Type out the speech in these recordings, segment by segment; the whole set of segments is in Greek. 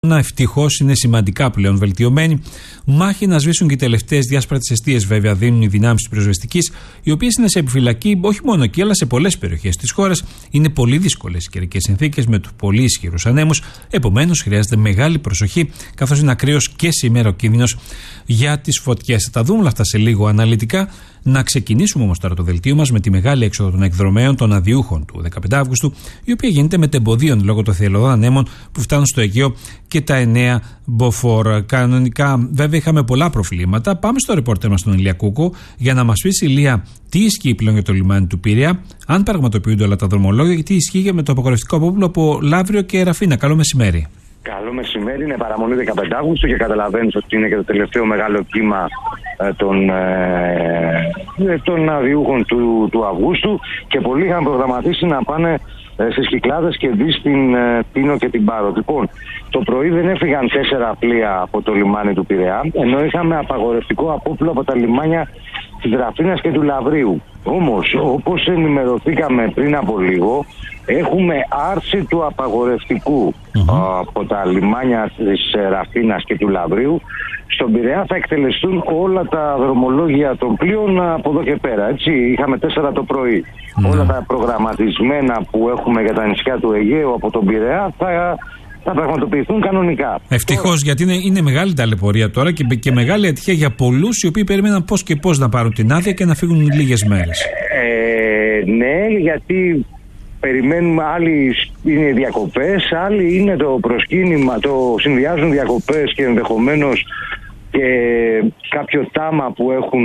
Ευτυχώς είναι σημαντικά πλέον βελτιωμένη. Μάχη να σβήσουν και οι τελευταίες διάσπαρτες εστίες, βέβαια, δίνουν οι δυνάμεις της πυροσβεστικής, οι οποίες είναι σε επιφυλακή όχι μόνο εκεί, αλλά σε πολλές περιοχές της χώρας. Είναι πολύ δύσκολες οι καιρικές συνθήκες με πολύ ισχυρούς ανέμους. Επομένως, χρειάζεται μεγάλη προσοχή, καθώς είναι ακραίος και σήμερα ο κίνδυνος για τις φωτιές. Θα τα δούμε όλα αυτά σε λίγο αναλυτικά. Να ξεκινήσουμε όμως τώρα το δελτίο μας με τη μεγάλη έξοδο των εκδρομέων των αδιούχων του 15 Αύγουστου, η οποία γίνεται μετεμποδίων λόγω των θελωδών ανέμων που φτάνουν στο Αιγαίο και τα 9 μποφόρ. Κανονικά, βέβαια, είχαμε πολλά προβλήματα. Πάμε στο ρεπόρτερ μας τον Ηλία Κούκο για να μας πει, Ηλία, τι ισχύει πλέον για το λιμάνι του Πειραιά, αν πραγματοποιούνται όλα τα δρομολόγια και τι ισχύει για με το απαγορευτικό απόπλο από Λαύριο και Ραφίνα. Καλό μεσημέρι. Καλό μεσημέρι, είναι παραμονή 15 Αύγουστου και καταλαβαίνεις ότι είναι και το τελευταίο μεγάλο κύμα των αδιούχων του Αυγούστου και πολλοί είχαν προγραμματίσει να πάνε στις Κυκλάδες και δει στην Τίνο και την Πάρο. Λοιπόν, το πρωί δεν έφυγαν 4 πλοία από το λιμάνι του Πειραιά, ενώ είχαμε απαγορευτικό απόπλο από τα λιμάνια της Ραφίνας και του Λαυρίου. Όμως, όπως ενημερωθήκαμε πριν από λίγο, έχουμε άρση του απαγορευτικού από τα λιμάνια της Ραφίνας και του Λαυρίου. Στον Πειραιά θα εκτελεστούν όλα τα δρομολόγια των πλοίων από εδώ και πέρα. Έτσι, είχαμε 4 το πρωί. Όλα τα προγραμματισμένα που έχουμε για τα νησιά του Αιγαίου από τον Πειραιά θα πραγματοποιηθούν κανονικά. Ευτυχώς, γιατί είναι μεγάλη ταλαιπωρία τώρα και μεγάλη ατυχία για πολλούς οι οποίοι περίμεναν πώς και πώς να πάρουν την άδεια και να φύγουν λίγες μέρες. Ναι, γιατί περιμένουμε, άλλοι είναι διακοπές, άλλοι είναι το προσκύνημα, το συνδυάζουν διακοπές και ενδεχομένως και κάποιο τάμα που έχουν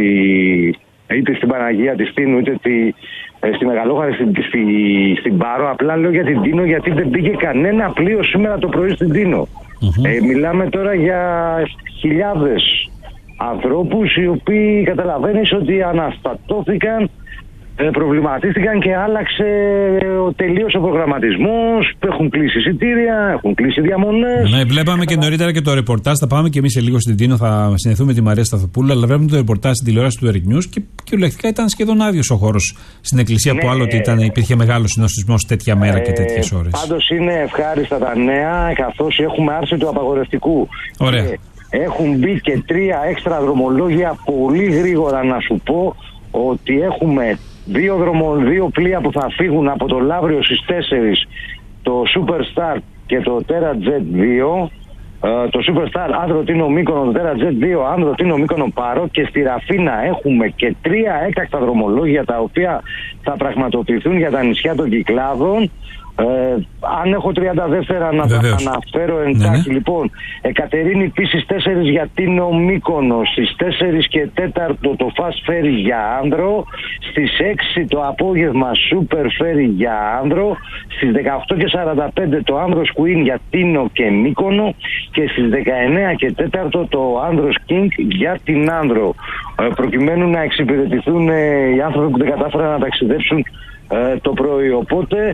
είτε στην Παναγία της Τίνου είτε στη Μεγαλόχαρη στην Πάρο. Απλά λέω για την Τίνο γιατί δεν πήγε κανένα πλοίο σήμερα το πρωί στην Τίνο. Μιλάμε τώρα για χιλιάδες ανθρώπους οι οποίοι καταλαβαίνεις ότι αναστατώθηκαν, προβληματίστηκαν και άλλαξε τελείως ο προγραμματισμός. Έχουν κλείσει εισιτήρια, έχουν κλείσει διαμονές. Ναι, βλέπαμε και νωρίτερα και το ρεπορτάζ. Θα πάμε και εμείς σε λίγο στην Τίνο, θα συνεχθούμε τη Μαρία Σταθοπούλου. Αλλά βλέπουμε το ρεπορτάζ στην τηλεόραση του Eric News και κυριολεκτικά ήταν σχεδόν άδειος ο χώρος στην εκκλησία που άλλοτε υπήρχε μεγάλο συνοστισμός τέτοια μέρα και τέτοιες ώρες. Πάντως είναι ευχάριστα τα νέα, καθώς έχουμε άρση του απαγορευτικού. Ωραία. Έχουν μπει και 3 έξτρα δρομολόγια πολύ γρήγορα, να σου πω ότι έχουμε 2 πλοία που θα φύγουν από το Λαύριο στις 4, το Superstar και το TerraJet 2. Το Superstar Άνδρο Τίνο Μύκονο, το TerraJet 2 Άνδρο Τίνο Μύκονο Πάρο, και στη Ραφίνα έχουμε και 3 έκτακτα δρομολόγια τα οποία θα πραγματοποιηθούν για τα νησιά των Κυκλάδων. Αν έχω 30 δεύτερα να τα αναφέρω εντάχει. Λοιπόν, Εκατερίνη επίσης 4 για Τίνο Μύκονο, στις 4 και 4 το Fast Ferry για Άνδρο, στις 6 το απόγευμα Super Ferry για Άνδρο, στις 18 και 45 το Άνδρος Queen για Τίνο και Μύκονο και στις 19 και 4 το Άνδρος King για την Άνδρο, προκειμένου να εξυπηρετηθούν οι άνθρωποι που δεν κατάφεραν να ταξιδέψουν το πρωί. Οπότε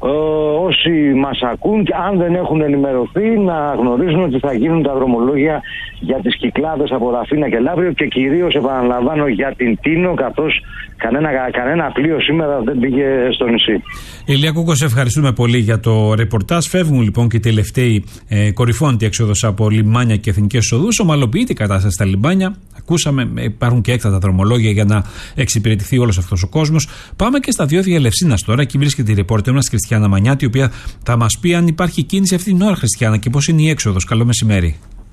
όσοι μας ακούν και αν δεν έχουν ενημερωθεί να γνωρίζουν ότι θα γίνουν τα δρομολόγια για τις Κυκλάδες από Ραφίνα και Λαύριο και κυρίως, επαναλαμβάνω, για την Τίνο, καθώς κανένα πλοίο σήμερα δεν πήγε στο νησί. Ηλία Κούκο, σε ευχαριστούμε πολύ για το ρεπορτάζ. Φεύγουν λοιπόν και οι τελευταίοι κορυφώντη έξοδος από λιμάνια και εθνικές οδούς. Ομαλοποιείται η κατάσταση στα λιμάνια. Ακούσαμε, υπάρχουν και έκτατα δρομολόγια για να εξυπηρετηθεί όλος αυτός ο κόσμος. Πάμε και στα διόδια Ελευσίνας τώρα. Εκεί βρίσκεται η ρεπόρτερ μας, Χριστιανά Μανιάτη, η οποία θα μας πει αν υπάρχει κίνηση αυτή την ώρα, Χριστιανά, και πώς είναι η έξοδος. Καλό μεσημέρι.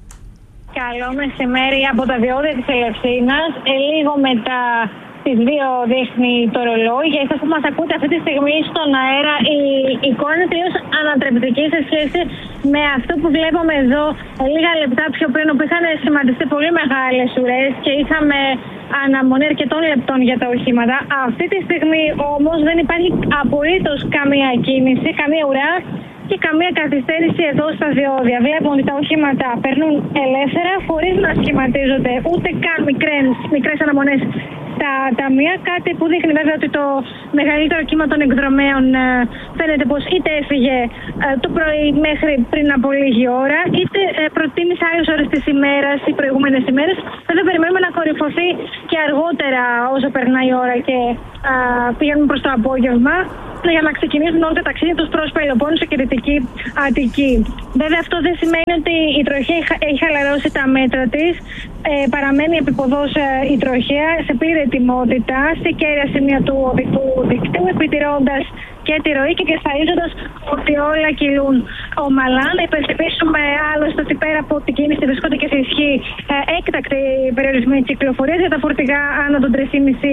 Καλό μεσημέρι από τα διόδια της Ελευσίνας. Λίγο μετά τις 2 δείχνει το ρολόι. Για εσάς που μας ακούτε αυτή τη στιγμή στον αέρα, η εικόνα είναι τελείως ανατρεπτική σε σχέση με αυτό που βλέπαμε εδώ λίγα λεπτά πιο πριν, όπου είχαν σχηματιστεί πολύ μεγάλες ουρές και είχαμε αναμονή αρκετών λεπτών για τα οχήματα. Αυτή τη στιγμή όμως δεν υπάρχει απολύτως καμία κίνηση, καμία ουρά και καμία καθυστέρηση εδώ στα διόδια. Βλέπουμε ότι τα οχήματα περνούν ελεύθερα, χωρίς να σχηματίζονται ούτε καν μικρές αναμονές στα ταμεία. Κάτι που δείχνει βέβαια ότι το μεγαλύτερο κύμα των εκδρομέων φαίνεται πως είτε έφυγε το πρωί μέχρι πριν από λίγη ώρα, είτε προτίμησε άλλες ώρες της ημέρας ή προηγούμενες ημέρες. Βέβαια περιμένουμε να κορυφωθεί και αργότερα όσο περνάει η ώρα και πηγαίνουμε προς το απόγευμα για να ξεκινήσουν όλα τα ταξίδια τους προς Πελοπόννησο και Δυτική Αττική. Βέβαια αυτό δεν σημαίνει ότι η τροχέα έχει χαλαρώσει τα μέτρα της. Παραμένει επίποδος η τροχέα σε πλήρη ετοιμότητα σε κέρια σημεία του οδικού δικτύου, επιτηρώντας και τη ροή και διασφαλίζοντας ότι όλα κυλούν ομαλά. Να υπενθυμίσουμε άλλωστε ότι πέρα από την κίνηση βρισκόνται και σε ισχύ έκτακτη περιορισμοί κυκλοφορίας για τα φορτηγά άνω των 3,5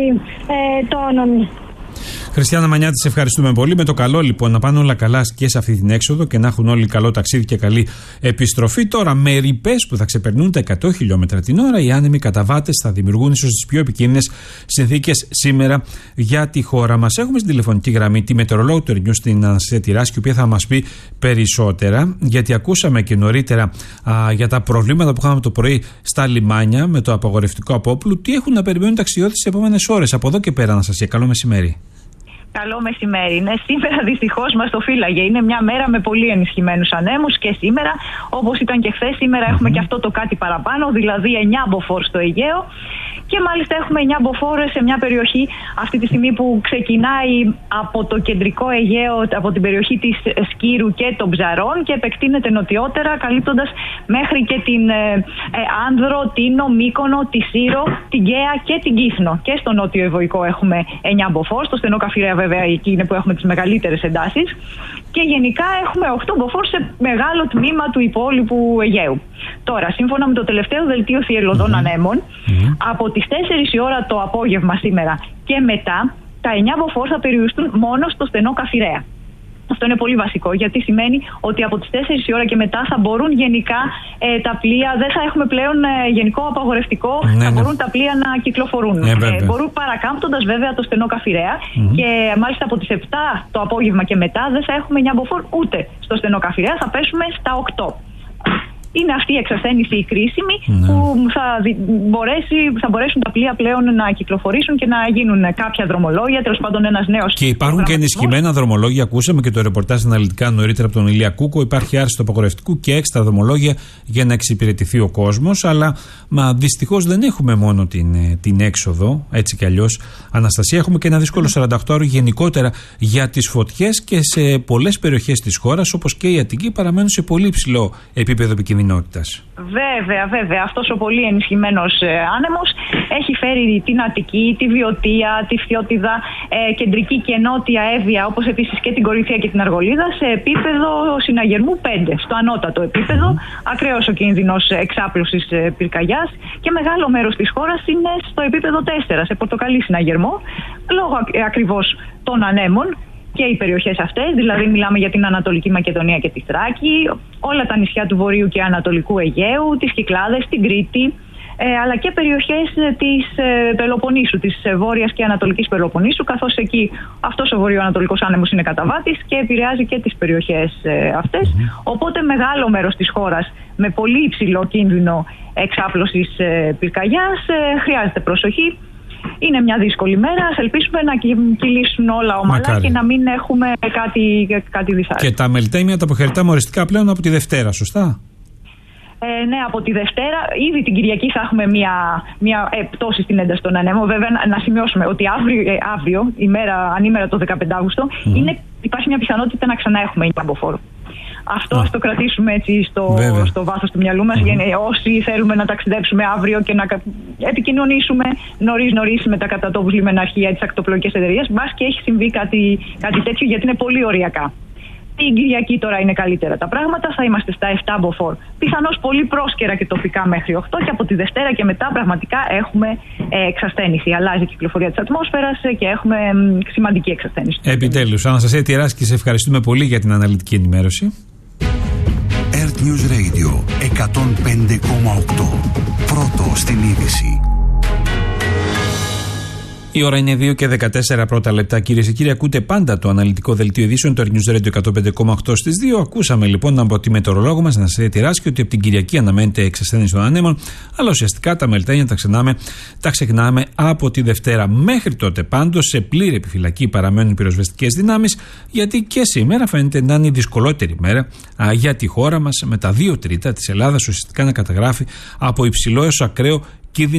τόνων. Χριστιάνα Μανιάτη, σε ευχαριστούμε πολύ. Με το καλό λοιπόν να πάνε όλα καλά και σε αυτή την έξοδο και να έχουν όλοι καλό ταξίδι και καλή επιστροφή. Τώρα, με ρηπές που θα ξεπερνούν τα 100 χιλιόμετρα την ώρα, οι άνεμοι καταβάτες θα δημιουργούν ίσως τις πιο επικίνδυνες συνθήκες σήμερα για τη χώρα μας. Έχουμε στην τηλεφωνική γραμμή τη μετεωρολόγο του News, την Αναστασία Τυράκη, η οποία θα μας πει περισσότερα, γιατί ακούσαμε και νωρίτερα για τα προβλήματα που είχαμε το πρωί στα λιμάνια με το απαγορευτικό απόπλου. Τι έχουν να περιμένουν ταξιδιώτες τις επόμενες ώρες. Από εδώ και πέρα, Αναστασία, καλό μεσημέρι. Καλό μεσημέρι. Ναι, σήμερα δυστυχώς μας το φύλαγε. Είναι μια μέρα με πολύ ενισχυμένους ανέμους και σήμερα, όπως ήταν και χθες, σήμερα έχουμε και αυτό το κάτι παραπάνω, δηλαδή 9 μποφόρ στο Αιγαίο. Και μάλιστα έχουμε 9 μποφόρ σε μια περιοχή αυτή τη στιγμή που ξεκινάει από το κεντρικό Αιγαίο, από την περιοχή της Σκύρου και των Ψαρών και επεκτείνεται νοτιότερα, καλύπτοντας μέχρι και την Άνδρο, Τίνο, Μύκονο, τη Σύρο, την Καία και την Κύθνο. Και στο νότιο Ευωικό έχουμε 9 μποφόρ, στο στενό Καφιρέα βέβαια εκεί είναι που έχουμε τις μεγαλύτερες εντάσεις. Και γενικά έχουμε 8 μποφόρ σε μεγάλο τμήμα του υπόλοιπου Αιγαίου. Τώρα, σύμφωνα με το τελευταίο δελτίο θυελλωδών ανέμων, από τις 4 η ώρα το απόγευμα σήμερα και μετά, τα 9 μποφόρ θα περιοριστούν μόνο στο στενό Καφιρέα. Αυτό είναι πολύ βασικό, γιατί σημαίνει ότι από τις 4 η ώρα και μετά θα μπορούν γενικά τα πλοία, δεν θα έχουμε πλέον γενικό απαγορευτικό, θα μπορούν τα πλοία να κυκλοφορούν. Μπορούν παρακάμπτοντας βέβαια το στενό Καφιρέα και μάλιστα από τις 7 το απόγευμα και μετά δεν θα έχουμε 9 μποφόρ ούτε στο στενό Καφιρέα, θα πέσουμε στα 8. Είναι αυτή η εξασθένηση η κρίσιμη που θα μπορέσουν τα πλοία πλέον να κυκλοφορήσουν και να γίνουν κάποια δρομολόγια, τέλος πάντων ένας νέος. Και υπάρχουν και ενισχυμένα δρομολόγια. Ακούσαμε και το ρεπορτάζ αναλυτικά νωρίτερα από τον Ηλία Κούκο. Υπάρχει άρση του απαγορευτικού και έξτρα δρομολόγια για να εξυπηρετηθεί ο κόσμος. Αλλά δυστυχώς δεν έχουμε μόνο την έξοδο, έτσι κι αλλιώς. Αναστασία, έχουμε και ένα δύσκολο 48ωρο γενικότερα για τις φωτιές και σε πολλές περιοχές της χώρας, όπως και η Αττική, παραμένουν σε πολύ υψηλό επίπεδο επικινδυνότητας. Βέβαια. Αυτός ο πολύ ενισχυμένος άνεμος έχει φέρει την Αττική, τη Βιωτία, τη Φθιώτιδα, κεντρική και νότια Εύβοια, όπως επίσης και την Κορινθία και την Αργολίδα, σε επίπεδο συναγερμού 5, στο ανώτατο επίπεδο. Ακραίος ο κίνδυνος εξάπλωσης πυρκαγιάς και μεγάλο μέρος της χώρας είναι στο επίπεδο 4, σε πορτοκαλί συναγερμό, λόγω ακριβώς των ανέμων. Και οι περιοχές αυτές, δηλαδή μιλάμε για την Ανατολική Μακεδονία και τη Θράκη, όλα τα νησιά του Βορείου και Ανατολικού Αιγαίου, τις Κυκλάδες, την Κρήτη, αλλά και περιοχές της Πελοποννήσου, της Βόρειας και Ανατολικής Πελοποννήσου, καθώς εκεί αυτός ο βορειοανατολικός άνεμος είναι καταβάτης και επηρεάζει και τις περιοχές αυτές. Οπότε μεγάλο μέρος της χώρας με πολύ υψηλό κίνδυνο εξάπλωσης πυρκαγιάς χρειάζεται προσοχή. Είναι μια δύσκολη μέρα. Ας ελπίσουμε να κυλήσουν όλα ομαλά και να μην έχουμε κάτι δυσάρεστο. Και τα μελτέμια τα αποχαιρετάμε οριστικά πλέον από τη Δευτέρα, σωστά? Ναι, από τη Δευτέρα. Ήδη την Κυριακή θα έχουμε μια πτώση στην ένταση των ανέμων. Βέβαια, να σημειώσουμε ότι αύριο ανήμερα το 15 Αύγουστο, υπάρχει μια πιθανότητα να ξανά έχουμε 9 μποφόρ. Αυτό ας το κρατήσουμε έτσι στο βάθος του μυαλού μας, για όσοι θέλουμε να ταξιδέψουμε αύριο και να επικοινωνήσουμε νωρίς με τα κατατόπους λιμεναρχεία, τις ακτοπλοϊκές εταιρείες, μπας και έχει συμβεί κάτι τέτοιο, γιατί είναι πολύ ωριακά. Την Κυριακή τώρα είναι καλύτερα τα πράγματα, θα είμαστε στα 7 μποφόρ. Πιθανώς πολύ πρόσκαιρα και τοπικά μέχρι 8 και από τη Δευτέρα και μετά πραγματικά έχουμε εξασθένηση. Αλλάζει η κυκλοφορία της ατμόσφαιρας και έχουμε σημαντική εξασθένηση. Επιτέλους, Αναστασία Τυράκη, σε ευχαριστούμε πολύ για την αναλυτική ενημέρωση. Earth News Radio 105,8. Πρώτο στην είδηση. Η ώρα είναι 2 και 14 πρώτα λεπτά. Κυρίες και κύριοι, ακούτε πάντα το αναλυτικό δελτίο ειδήσεων, το News Radio 105,8 στις 2. Ακούσαμε λοιπόν από τη μετεωρολόγο μας, Αναστασία Τυράκη, ότι από την Κυριακή αναμένεται εξασθένηση των ανέμων, αλλά ουσιαστικά τα μελτένια τα ξεχνάμε από τη Δευτέρα. Μέχρι τότε πάντως σε πλήρη επιφυλακή παραμένουν οι πυροσβεστικές δυνάμεις, γιατί και σήμερα φαίνεται να είναι η δυσκολότερη μέρα για τη χώρα μας, με τα 2 τρίτα της Ελλάδας ουσιαστικά να καταγράφει από υψηλό έως ακραίο κίνδυνο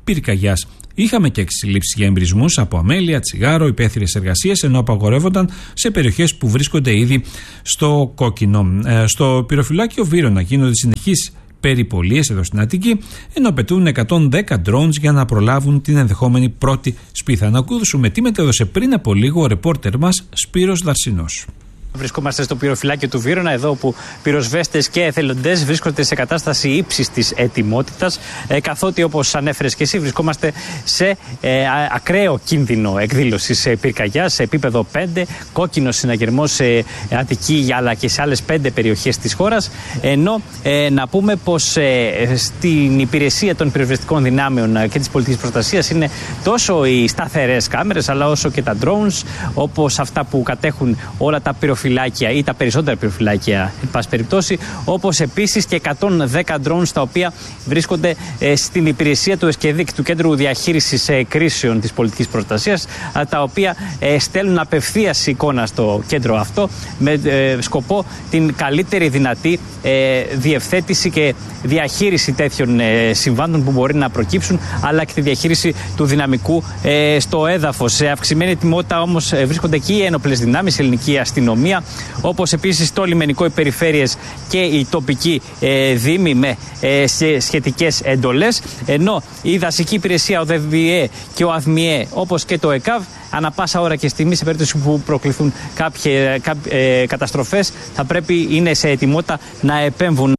πυρκαγιάς. Είχαμε και συλλήψεις για εμπρισμούς από αμέλεια, τσιγάρο, υπαίθριες εργασίες, ενώ απαγορεύονταν σε περιοχές που βρίσκονται ήδη στο κόκκινο. Στο πυροφυλάκιο Βύρωνα γίνονται συνεχείς περιπολίες εδώ στην Αττική, ενώ απαιτούν 110 drones για να προλάβουν την ενδεχόμενη πρώτη σπίθα. Να ακούσουμε τι μετέδωσε πριν από λίγο ο ρεπόρτερ μας Σπύρος Δαρσινός. Βρισκόμαστε στο πυροφυλάκιο του Βύρωνα, εδώ που πυροσβέστες και εθελοντές βρίσκονται σε κατάσταση ύψης της ετοιμότητας, καθότι όπως ανέφερες και εσύ βρισκόμαστε σε ακραίο κίνδυνο εκδήλωσης πυρκαγιάς σε επίπεδο 5, κόκκινο συναγερμός σε Αττική αλλά και σε άλλες 5 περιοχές της χώρας, ενώ να πούμε πως στην υπηρεσία των πυροσβεστικών δυνάμεων και της πολιτικής προστασίας είναι τόσο οι σταθερές κάμερες αλλά όσο και τα drones, όπως αυτά που κατέχουν όλα τα πυροφυλάκια ή τα περισσότερα πυροφυλάκια, εν πάση περιπτώσει, όπως επίσης και 110 drones τα οποία βρίσκονται στην υπηρεσία του ΕΣΚΕΔΙΚ, του Κέντρου Διαχείρισης Κρίσεων της Πολιτικής Προστασίας, τα οποία στέλνουν απευθείας εικόνα στο κέντρο αυτό με σκοπό την καλύτερη δυνατή διευθέτηση και διαχείριση τέτοιων συμβάντων που μπορεί να προκύψουν, αλλά και τη διαχείριση του δυναμικού στο έδαφος. Σε αυξημένη ετοιμότητα όμως βρίσκονται και οι ένοπλες δυνάμεις, η ελληνική αστυνομία, όπως επίσης το λιμενικό, οι περιφέρειες και οι τοπικοί δήμοι με σχετικές εντολές, ενώ η δασική υπηρεσία, ο ΔΕΒΙΕ και ο ΑΔΜΙΕ, όπως και το ΕΚΑΒ, ανά πάσα ώρα και στιγμή, σε περίπτωση που προκληθούν κάποιες καταστροφές, θα πρέπει είναι σε ετοιμότητα να επέμβουν.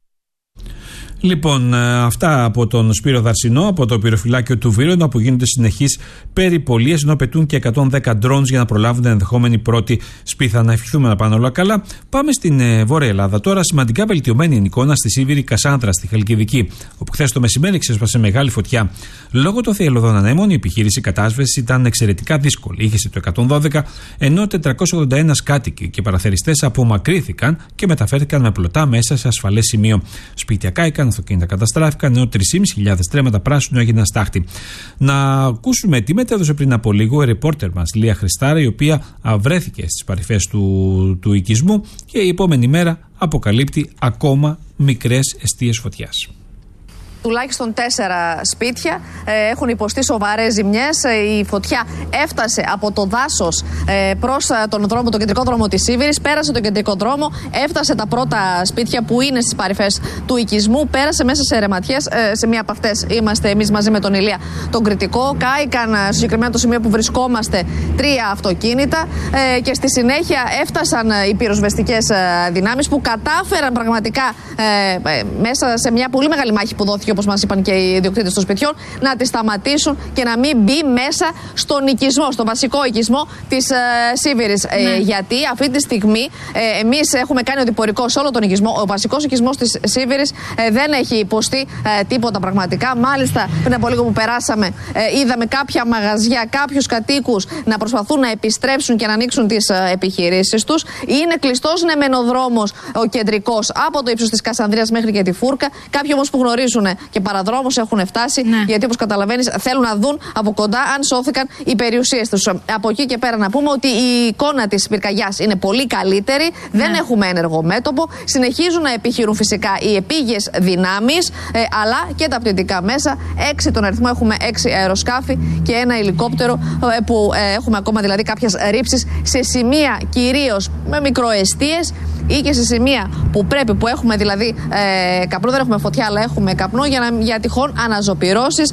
Λοιπόν, αυτά από τον Σπύρο Δαρσινό, από το πυροφυλάκιο του Βύρωνα, που γίνονται συνεχείς περιπολίες, ενώ απαιτούν και 110 drones για να προλάβουν την ενδεχόμενη πρώτη σπίθα. Να ευχηθούμε να πάνε όλα καλά. Πάμε στην Βόρεια Ελλάδα τώρα. Σημαντικά βελτιωμένη είναι η εικόνα στη Σίβηρη Κασάνδρα, στη Χαλκιδική, όπου χθες το μεσημέρι ξέσπασε μεγάλη φωτιά. Λόγω των θυελλωδών ανέμων, η επιχείρηση κατάσβεσης ήταν εξαιρετικά δύσκολη. Είχε το 112, ενώ 481 κάτοικοι και παραθεριστές απομακρύθηκαν και μεταφέρθηκαν με πλωτά μέσα σε ασφαλές σημείο. Σπίτια κάηκαν, αυτοκίνητα καταστράφηκαν, ενώ 3.500 τρέματα πράσινου έγιναν στάχτη. Να ακούσουμε τι μετέδωσε πριν από λίγο η ρεπόρτερ μας Λία Χριστάρα, η οποία βρέθηκε στις παρυφές του οικισμού και η επόμενη μέρα αποκαλύπτει ακόμα μικρές εστίες φωτιάς. Τουλάχιστον 4 σπίτια έχουν υποστεί σοβαρές ζημιές. Η φωτιά έφτασε από το δάσος προς τον κεντρικό δρόμο της Σίβηρης, πέρασε τον κεντρικό δρόμο, έφτασε τα πρώτα σπίτια που είναι στις παρυφές του οικισμού, πέρασε μέσα σε ρεματιές. Σε μία από αυτές είμαστε εμείς μαζί με τον Ηλία τον Κρητικό. Κάηκαν στο συγκεκριμένο το σημείο που βρισκόμαστε 3 αυτοκίνητα και στη συνέχεια έφτασαν οι πυροσβεστικές δυνάμεις που κατάφεραν πραγματικά μέσα σε μια πολύ μεγάλη μάχη που δόθηκε, όπως μας είπαν και οι ιδιοκτήτες των σπιτιών, να τη σταματήσουν και να μην μπει μέσα στον οικισμό, στον βασικό οικισμό της Σίβηρης. Γιατί αυτή τη στιγμή εμείς έχουμε κάνει οδηπορικό σε όλο τον οικισμό. Ο βασικός οικισμός της Σίβηρης δεν έχει υποστεί τίποτα πραγματικά. Μάλιστα, πριν από λίγο που περάσαμε, είδαμε κάποια μαγαζιά, κάποιους κατοίκους να προσπαθούν να επιστρέψουν και να ανοίξουν τις επιχειρήσεις τους. Είναι κλειστός μενοδρόμος ο κεντρικός από το ύψος της Κασανδρίας μέχρι και τη Φούρκα. Κάποιοι όμως που γνωρίζουν και παραδρόμους έχουν φτάσει, γιατί όπως καταλαβαίνεις θέλουν να δουν από κοντά αν σώθηκαν οι περιουσίες τους. Από εκεί και πέρα να πούμε ότι η εικόνα της πυρκαγιάς είναι πολύ καλύτερη, δεν έχουμε ένεργο μέτωπο, συνεχίζουν να επιχειρούν φυσικά οι επίγειες δυνάμεις, αλλά και τα πτυτικά μέσα. 6 τον αριθμό, έχουμε 6 αεροσκάφη και ένα ελικόπτερο, που έχουμε ακόμα δηλαδή κάποιες ρήψεις σε σημεία κυρίως με μικροεστίες ή και σε σημεία που πρέπει, που έχουμε δηλαδή καπνό, δεν έχουμε φωτιά αλλά έχουμε καπνό για τυχόν αναζωπυρώσεις.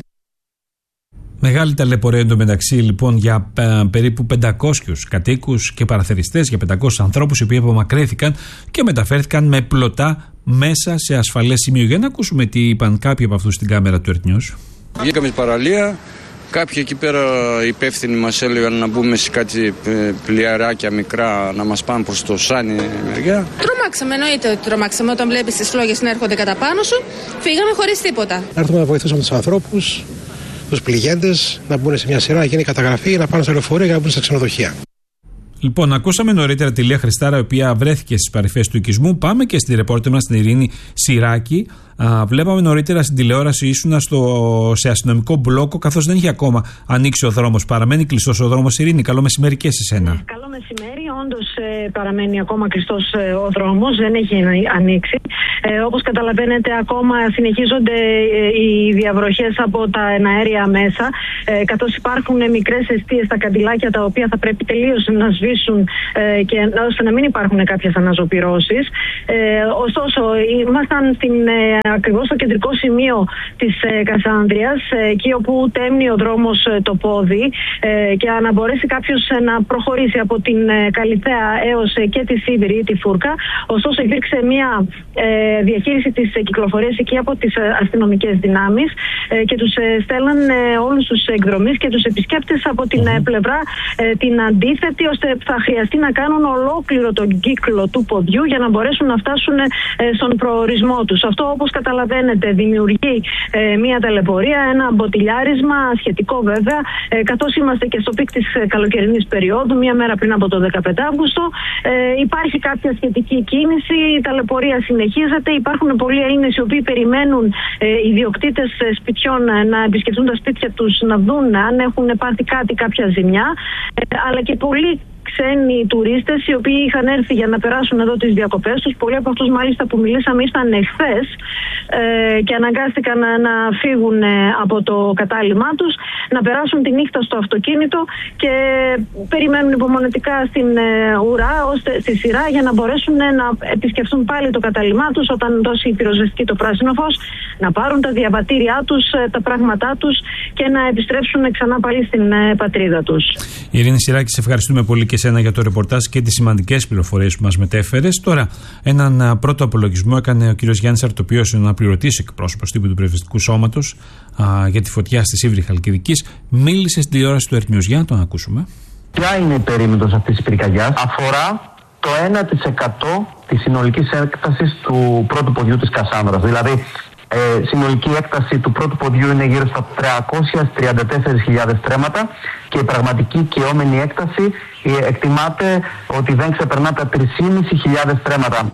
Μεγάλη ταλαιπωρία εντωμεταξύ λοιπόν για περίπου 500 κατοίκους και παραθεριστές, για 500 ανθρώπους οι οποίοι απομακρύνθηκαν και μεταφέρθηκαν με πλωτά μέσα σε ασφαλές σημείο. Για να ακούσουμε τι είπαν κάποιοι από αυτούς στην κάμερα του Earth News. Βγήκαμε στην παραλία. Κάποιοι εκεί πέρα υπεύθυνοι μας έλεγαν να μπούμε σε κάτι πλοιαράκια μικρά να μας πάνε προς το Σάνι μεριά. Τρομάξαμε, εννοείται ότι τρομάξαμε. Όταν βλέπεις τις φλόγες να έρχονται κατά πάνω σου, φύγαμε χωρίς τίποτα. Να έρθουμε να βοηθήσουμε τους ανθρώπους, τους πληγέντες, να μπουν σε μια σειρά, να γίνει καταγραφή, να πάνε στο λεωφορείο για να μπουν στα ξενοδοχεία. Λοιπόν, ακούσαμε νωρίτερα τη Λία Χριστάρα, η οποία βρέθηκε στις παρυφές του οικισμού. Πάμε και στη ρεπόρτερ μας, την Ειρήνη Σιράκη. Βλέπαμε νωρίτερα στην τηλεόραση, ήσουνα σε αστυνομικό μπλόκο, καθώς δεν είχε ακόμα ανοίξει ο δρόμος. Παραμένει κλειστός ο δρόμος. Ειρήνη, καλό μεσημέρι και σε σένα. Καλό μεσημέρι. Όντως, παραμένει ακόμα κλειστός ο δρόμος, δεν έχει ανοίξει. Όπως καταλαβαίνετε, ακόμα συνεχίζονται οι διαβροχές από τα εναέρια μέσα, καθώς υπάρχουν μικρές εστίες στα καντιλάκια, τα οποία θα πρέπει τελείως να σβήσουν και ώστε να μην υπάρχουν κάποιες αναζωπυρώσεις. Ωστόσο, ήμασταν ακριβώς στο κεντρικό σημείο της Κασάνδριας, εκεί όπου τέμνει ο δρόμος το πόδι, και να μπορέσει κάποιος να προχωρήσει από την Καλιθέα έως και τη Σίδηρη ή τη Φούρκα. Ωστόσο, υπήρξε μια διαχείριση της κυκλοφορίας εκεί από τις αστυνομικές δυνάμεις και τους στέλναν όλους τους εκδρομείς και τους επισκέπτες από την πλευρά την αντίθετη, ώστε θα χρειαστεί να κάνουν ολόκληρο τον κύκλο του ποδιού για να μπορέσουν να φτάσουν στον προορισμό τους. Αυτό, όπως καταλαβαίνετε, δημιουργεί μια ταλαιπωρία, ένα μποτιλιάρισμα σχετικό βέβαια, καθώς είμαστε και στο πικ της καλοκαιρινής περίοδου, μία μέρα πριν από το 15 Αύγουστο. Υπάρχει κάποια σχετική κίνηση, η ταλαιπωρία συνεχίζεται. Υπάρχουν πολλοί Έλληνες οι οποίοι περιμένουν ιδιοκτήτες σπιτιών να επισκεφτούν τα σπίτια τους, να δουν αν έχουν πάθει κάποια ζημιά, αλλά και πολλοί ξένοι τουρίστες οι οποίοι είχαν έρθει για να περάσουν εδώ τις διακοπές τους. Πολλοί από αυτούς μάλιστα που μιλήσαμε ήρθαν εχθές και αναγκάστηκαν να φύγουν από το κατάλημά τους, να περάσουν τη νύχτα στο αυτοκίνητο και περιμένουν υπομονετικά στην ουρά, στη σειρά, για να μπορέσουν να επισκεφθούν πάλι το κατάλημά τους όταν δώσει η πυροσβεστική το πράσινο φως, να πάρουν τα διαβατήριά τους, τα πράγματά τους και να επιστρέψουν ξανά πάλι στην πατρίδα τους. Ειρήνη Σειράκη, σε ευχαριστούμε πολύ και εσένα για το ρεπορτάζ και τις σημαντικές πληροφορίες που μας μετέφερες. Τώρα, έναν πρώτο απολογισμό έκανε ο κ. Γιάννης Αρτοπίος, αναπληρωτής εκπρόσωπος τύπου του Πυροσβεστικού Σώματος, για τη φωτιά στη Σίβρη Χαλκιδικής. Μίλησε στην τηλεόραση του Earth News. Για να τον ακούσουμε. Ποια είναι η περίμετρος αυτής της πυρκαγιάς? Αφορά το 1% της συνολικής έκτασης του πρώτου ποδιού της Κασάνδρας. Δηλαδή, συνολική έκταση του πρώτου ποδιού είναι γύρω στα 334.000 στρέμματα και η πραγματική καιόμενη έκταση εκτιμάται ότι δεν ξεπερνά τα 3.500 στρέμματα.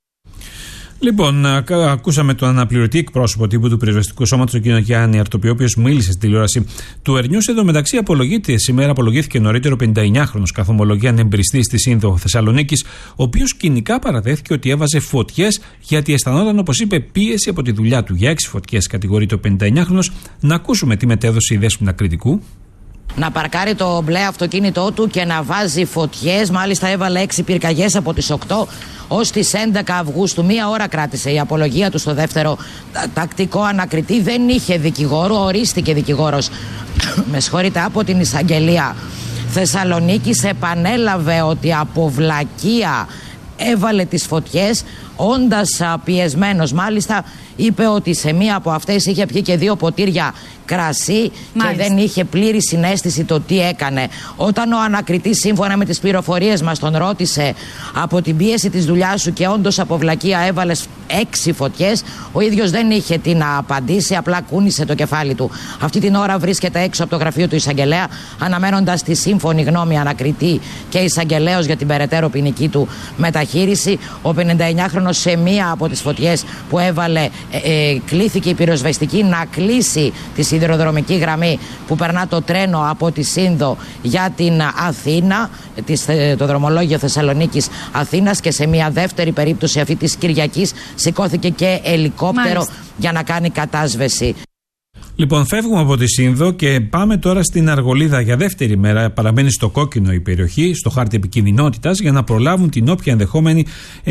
Λοιπόν, ακούσαμε τον αναπληρωτή εκπρόσωπο τύπου του Πυροσβεστικού Σώματος, τον κ. Γιάννη Αρτοπιό, ο οποίος μίλησε στην τηλεόραση του Earth News. Εδώ μεταξύ σήμερα απολογήθηκε νωρίτερο 59χρονος καθομολογία ανεμπριστής στη Σύνδο Θεσσαλονίκης, ο οποίος κοινικά παραδέχθηκε ότι έβαζε φωτιές γιατί αισθανόταν, όπως είπε, πίεση από τη δουλειά του. Για 6 φωτιές κατηγορείται ο 59χρονος. Να ακούσουμε τι μετέδωσε η Δέσποινα Κρητικού. Να παρκάρει το μπλε αυτοκίνητό του και να βάζει φωτιές. Μάλιστα έβαλε 6 πυρκαγιές από τις 8 ως τις 11 Αυγούστου. 1 ώρα κράτησε η απολογία του στο δεύτερο τακτικό ανακριτή. Δεν είχε δικηγόρο, ορίστηκε δικηγόρος με συγχωρείτε, από την Εισαγγελία Θεσσαλονίκης. Επανέλαβε ότι από βλακεία έβαλε τις φωτιές, όντας πιεσμένος. Μάλιστα είπε ότι σε μία από αυτές είχε πιει και 2 ποτήρια κρασί. Μάλιστα. Και δεν είχε πλήρη συναίσθηση το τι έκανε. Όταν ο ανακριτής, σύμφωνα με τις πληροφορίες μας, τον ρώτησε από την πίεση της δουλειάς σου και όντως από βλακεία έβαλες 6 φωτιές, ο ίδιος δεν είχε τι να απαντήσει, απλά κούνησε το κεφάλι του. Αυτή την ώρα βρίσκεται έξω από το γραφείο του Εισαγγελέα, αναμένοντας τη σύμφωνη γνώμη ανακριτή και εισαγγελέως για την περαιτέρω ποινική του μεταχείριση. Ο 59χρονος σε μία από τις φωτιές που έβαλε κλήθηκε η πυροσβεστική να κλείσει τη σιδηροδρομική γραμμή που περνά το τρένο από τη Σύνδο για την Αθήνα, το δρομολόγιο Θεσσαλονίκης Αθήνας, και σε μια δεύτερη περίπτωση αυτή της Κυριακής σηκώθηκε και ελικόπτερο. Μάλιστα. Για να κάνει κατάσβεση. Λοιπόν, φεύγουμε από τη Σύνδο και πάμε τώρα στην Αργολίδα για δεύτερη μέρα. Παραμένει στο κόκκινο η περιοχή, στο χάρτη επικινδυνότητας, για να προλάβουν την όποια ενδεχόμενη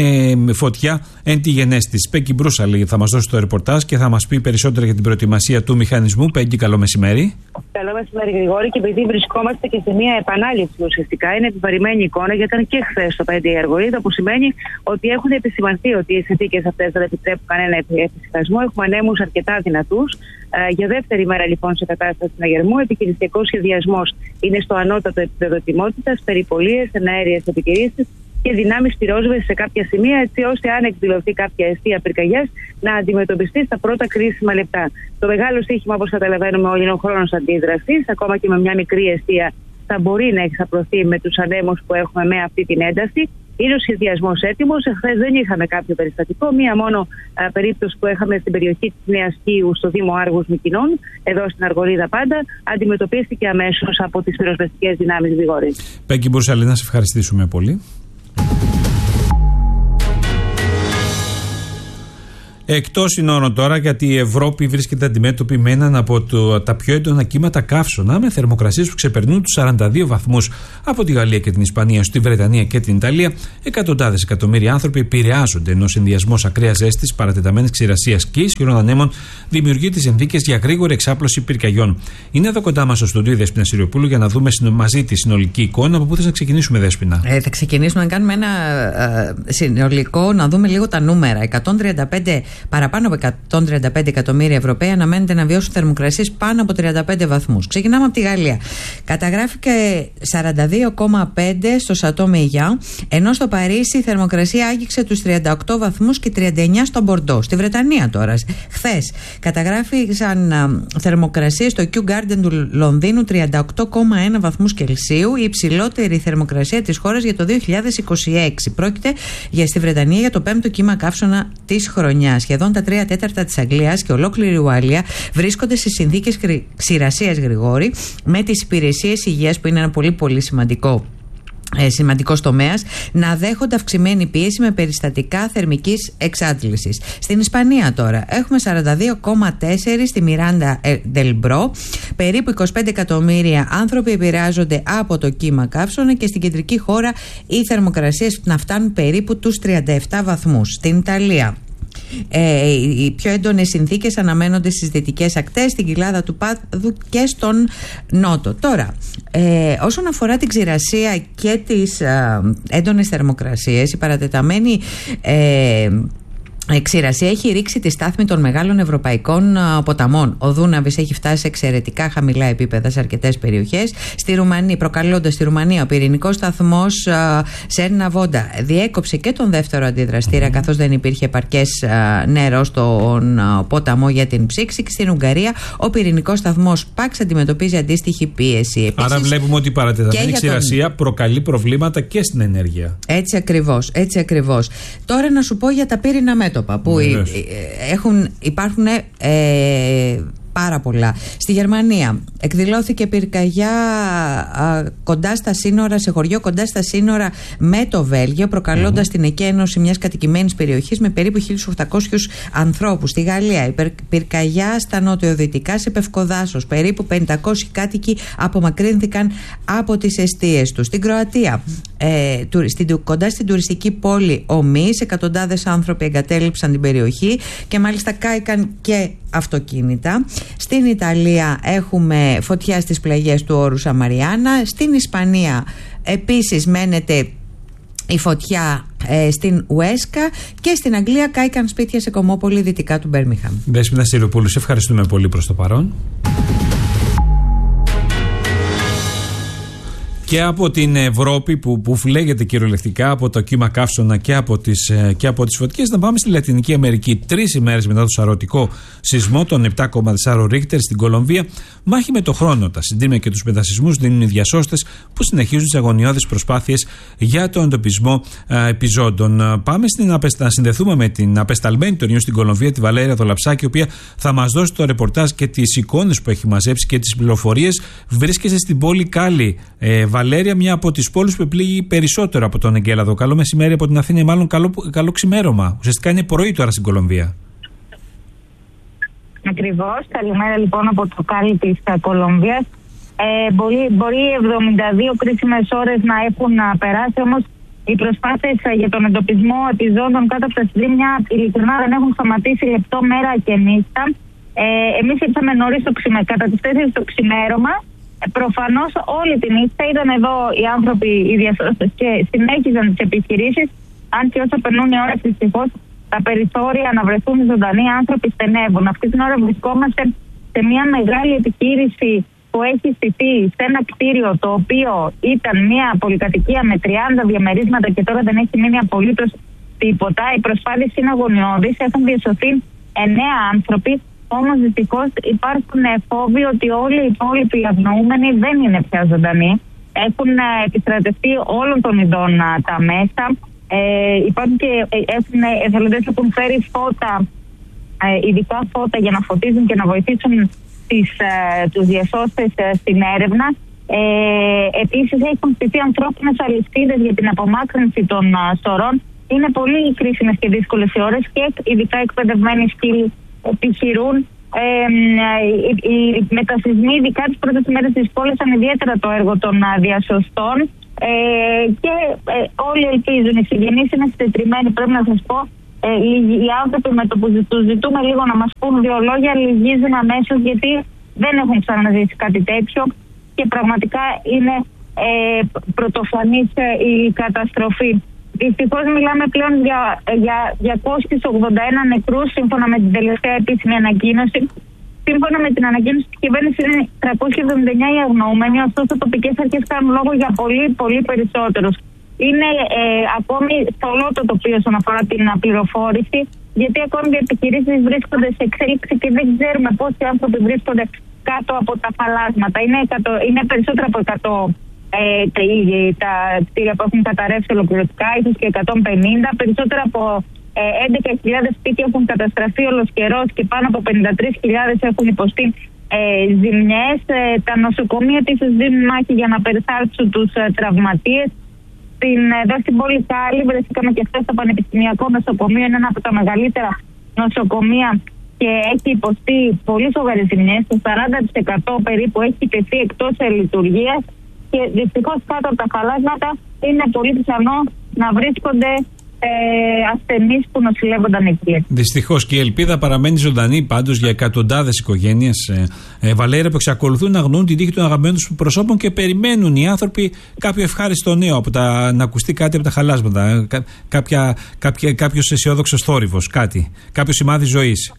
φωτιά εν τη γενέστη της. Πέγκη Μπρούσαλη θα μας δώσει το ρεπορτάζ και θα μας πει περισσότερα για την προετοιμασία του μηχανισμού. Πέγκη, καλό μεσημέρι. Καλό μεσημέρι, Γρηγόρη. Και επειδή βρισκόμαστε και σε μια επανάληψη, ουσιαστικά είναι επιβαρημένη εικόνα, γιατί ήταν και χθες το 5 η Αργολίδα, που σημαίνει ότι έχουν επισημανθεί ότι οι συνθήκες αυτές δεν επιτρέπουν κανένα εφησυχασμό. Έχουμε ανέμους αρκετά δυνατούς. Για δεύτερη μέρα λοιπόν σε κατάσταση συναγερμού, επικοινωνιακός σχεδιασμός είναι στο ανώτατο επίπεδο ετοιμότητας, περιπολίες, εναέριες επικοινωνίες και δυνάμεις πυρόσβεσης σε κάποια σημεία, έτσι ώστε αν εκδηλωθεί κάποια αιστεία πυρκαγιάς να αντιμετωπιστεί στα πρώτα κρίσιμα λεπτά. Το μεγάλο στοίχημα, όπως καταλαβαίνουμε όλοι, είναι ο χρόνος αντίδρασης. Ακόμα και με μια μικρή αιστεία θα μπορεί να εξαπλωθεί με τους ανέμους που έχουμε με αυτή την ένταση. Είναι ο σχεδιασμός έτοιμος. Εχθές δεν είχαμε κάποιο περιστατικό. Μία μόνο περίπτωση που είχαμε στην περιοχή της Νέας Κίου, στο Δήμο Άργους Μυκηνών, εδώ στην Αργολίδα πάντα, αντιμετωπίστηκε αμέσως από τις πυροσβεστικές δυνάμεις Γρηγόρη. Πέγκη Μπουρσαλή, να σε ευχαριστήσουμε πολύ. Εκτός συνόρων τώρα, γιατί η Ευρώπη βρίσκεται αντιμέτωπη με έναν από τα πιο έντονα κύματα καύσωνα, με θερμοκρασίες που ξεπερνούν τους 42 βαθμούς από τη Γαλλία και την Ισπανία στη Βρετανία και την Ιταλία. Εκατοντάδες εκατομμύρια άνθρωποι επηρεάζονται, ενώ ο συνδυασμός ακραίας ζέστης, παρατεταμένης ξηρασίας και ισχυρών ανέμων δημιουργεί τις συνθήκες για γρήγορη εξάπλωση πυρκαγιών. Είναι εδώ κοντά μας στο στούντιο η Δέσποινα Συριοπούλου για να δούμε μαζί τη συνολική εικόνα. Από πού θες να ξεκινήσουμε, Δέσποινα? Θα ξεκινήσουμε να κάνουμε ένα συνολικό, να δούμε λίγο τα νούμερα. Παραπάνω από 135 εκατομμύρια Ευρωπαίοι αναμένεται να βιώσουν θερμοκρασίες πάνω από 35 βαθμούς. Ξεκινάμε από τη Γαλλία. Καταγράφηκε 42,5 στο Σατό Μεγιά, ενώ στο Παρίσι η θερμοκρασία άγγιξε τους 38 βαθμούς και 39 στο Μπορντό. Στη Βρετανία τώρα, χθες, καταγράφηκαν θερμοκρασίες στο Kew Garden του Λονδίνου 38,1 βαθμούς Κελσίου, η υψηλότερη θερμοκρασία της χώρας για το 2026. Πρόκειται στη Βρετανία για το 5ο κύμα καύσωνα της χρονιάς. Σχεδόν τα 3/4 της Αγγλίας και ολόκληρη η Ουαλία βρίσκονται σε συνθήκες ξηρασίας, Γρηγόρη, με τις υπηρεσίες υγείας, που είναι ένα πολύ πολύ σημαντικός τομέας, να δέχονται αυξημένη πίεση με περιστατικά θερμικής εξάντλησης. Στην Ισπανία τώρα έχουμε 42,4 στη Μιράντα del Μπρό. Περίπου 25 εκατομμύρια άνθρωποι επηρεάζονται από το κύμα καύσωνα και στην κεντρική χώρα οι θερμοκρασίες να φτάνουν περίπου τους 37 βαθμούς. Στην Ιταλία οι πιο έντονες συνθήκες αναμένονται στις δυτικές ακτές, στην κοιλάδα του Πάδου και στον Νότο. Τώρα, όσον αφορά την ξηρασία και τις έντονες θερμοκρασίες, η παρατεταμένη ξηρασία έχει ρίξει τη στάθμη των μεγάλων ευρωπαϊκών ποταμών. Ο Δούναβης έχει φτάσει σε εξαιρετικά χαμηλά επίπεδα σε αρκετές περιοχές. Προκαλώντας στη Ρουμανία, ο πυρηνικός σταθμός Σέρνα Βόντα διέκοψε και τον δεύτερο αντιδραστήρα, καθώς δεν υπήρχε επαρκές νερό στον ποταμό για την ψήξη. Και στην Ουγγαρία, ο πυρηνικός σταθμός Πάξ αντιμετωπίζει αντίστοιχη πίεση. Επίσης, άρα βλέπουμε ότι η παρατεταμένη ξηρασία προκαλεί προβλήματα και στην ενέργεια. Έτσι ακριβώς. Τώρα να σου πω για τα πύρινα μέτωπα που υπάρχουν πάρα πολλά. Στη Γερμανία εκδηλώθηκε πυρκαγιά κοντά στα σύνορα, σε χωριό κοντά στα σύνορα με το Βέλγιο, προκαλώντας την εκένωση μιας κατοικημένης περιοχής με περίπου 1.800 ανθρώπους. Στη Γαλλία, πυρκαγιά στα νοτιοδυτικά σε Πευκοδάσος. Περίπου 500 κάτοικοι απομακρύνθηκαν από τις εστίες τους. Στην Κροατία, κοντά στην τουριστική πόλη Ομής, εκατοντάδες άνθρωποι εγκατέλειψαν την περιοχή και μάλιστα κάηκαν και αυτοκίνητα. Στην Ιταλία έχουμε φωτιά στις πλαγιές του όρου Σαμαριάνα. Στην Ισπανία επίσης μένεται η φωτιά στην Ουέσκα, και στην Αγγλία κάηκαν σπίτια σε Κομόπολη δυτικά του Μπέρμιχαμ. Δέσποινα Συριοπούλου, σε ευχαριστούμε πολύ προς το παρόν. Και από την Ευρώπη που φλέγεται κυριολεκτικά από το κύμα καύσωνα και από τις φωτιές, να πάμε στη Λατινική Αμερική. 3 ημέρες μετά το σαρωτικό σεισμό των 7,4 Ρίχτερ στην Κολομβία, μάχη με το χρόνο. Τα συντρίμμια και τους μετασεισμούς δίνουν οι διασώστες που συνεχίζουν τις αγωνιώδεις προσπάθειες για τον εντοπισμό επιζώντων. Πάμε να συνδεθούμε με την απεσταλμένη του Νιού στην Κολομβία, τη Βαλέρια Δολαψάκη, η οποία θα μας δώσει το ρεπορτάζ και τις εικόνες που έχει μαζέψει και τις πληροφορίες. Βρίσκεσαι στην πόλη Κάλι, Βαλέρια, μια από τις πόλεις που επλήγει περισσότερο από τον εγκέλαδο. Καλό μεσημέρι από την Αθήνα, μάλλον καλό ξημέρωμα. Ουσιαστικά είναι πρωί τώρα στην Κολομβία. Ακριβώς. Καλημέρα λοιπόν από το Κάλι της Κολομβίας. Μπορεί 72 κρίσιμες ώρες να έχουν περάσει, όμως οι προσπάθειες για τον εντοπισμό επιζώντων κάτω από τα συντρίμμια ειλικρινά δεν έχουν σταματήσει λεπτό, μέρα και νύχτα. Εμείς ήρθαμε νωρίς κατά τις 4 το ξημέρωμα. Προφανώς όλη τη νύχτα ήταν εδώ οι άνθρωποι, οι διασώστες, και συνέχιζαν τις επιχειρήσεις. Αν και όσο περνούν οι ώρες, δυστυχώς τα περιθώρια να βρεθούν ζωντανοί άνθρωποι στενεύουν. Αυτή την ώρα βρισκόμαστε σε μια μεγάλη επιχείρηση που έχει στηθεί σε ένα κτίριο το οποίο ήταν μια πολυκατοικία με 30 διαμερίσματα και τώρα δεν έχει μείνει απολύτως τίποτα. Οι προσπάθειες είναι αγωνιώδεις, έχουν διασωθεί 9 άνθρωποι. Όμως δυστυχώς υπάρχουν φόβοι ότι όλοι οι υπόλοιποι αγνοούμενοι δεν είναι πια ζωντανοί. Έχουν επιστρατευτεί όλων των ειδών τα μέσα. Υπάρχουν και εθελοντές που έχουν φέρει φώτα, ειδικά φώτα για να φωτίζουν και να βοηθήσουν τους διασώστες στην έρευνα. Επίσης έχουν στηθεί ανθρώπινες αλυσίδες για την απομάκρυνση των σωρών. Είναι πολύ κρίσιμες και δύσκολες οι ώρες και ειδικά εκπαιδευμένοι σκύλοι επιχειρούν. Οι μετασυσμοί, ειδικά τις πρώτες μέρες της πόλεσαν ιδιαίτερα το έργο των διασωστών και όλοι ελπίζουν. Οι συγγενείς είναι συντετριμμένοι, πρέπει να σας πω. Οι άνθρωποι με το που τους ζητούμε λίγο να μας πούν δύο λόγια λυγίζουν αμέσως, γιατί δεν έχουν ξαναζήσει κάτι τέτοιο και πραγματικά είναι πρωτοφανής η καταστροφή. Δυστυχώς μιλάμε πλέον για 281 νεκρούς σύμφωνα με την τελευταία επίσημη ανακοίνωση. Σύμφωνα με την ανακοίνωση της κυβέρνησης είναι 379 οι αγνοούμενοι, ωστόσο τοπικές αρχές κάνουν λόγο για πολύ πολύ περισσότερους. Είναι ακόμη θολό το τοπίο όσον αφορά την πληροφόρηση, γιατί ακόμη οι επιχειρήσεις βρίσκονται σε εξέλιξη και δεν ξέρουμε πόσοι άνθρωποι βρίσκονται κάτω από τα φαλάσματα. Είναι περισσότερα από 100 τα κτίρια που έχουν καταρρεύσει ολοκληρωτικά, ίσως και 150. Περισσότερα από 11.000 σπίτια έχουν καταστραφεί ολοσχερός και πάνω από 53.000 έχουν υποστεί ζημιές. Τα νοσοκομεία επίσης δίνουν μάχη για να περιθάλψουν τους τραυματίες. Εδώ στην πόλη Κάλλη βρεθήκαμε και χθες στο Πανεπιστημιακό Νοσοκομείο, είναι ένα από τα μεγαλύτερα νοσοκομεία και έχει υποστεί πολύ σοβαρές ζημιές. Το 40% περίπου έχει τεθεί εκτός λειτουργίας και δυστυχώς κάτω από τα χαλάσματα είναι πολύ πιθανό να βρίσκονται ασθενείς που νοσηλεύονταν εκεί. Δυστυχώς και η ελπίδα παραμένει ζωντανή πάντως για εκατοντάδες οικογένειες, Βαλέρια, που εξακολουθούν να αγνοούν την τύχη των αγαπημένων τους προσώπων και περιμένουν οι άνθρωποι κάποιο ευχάριστο νέο, να ακουστεί κάτι από τα χαλάσματα, κάποιος αισιόδοξος θόρυβος, κάποιο σημάδι ζωής.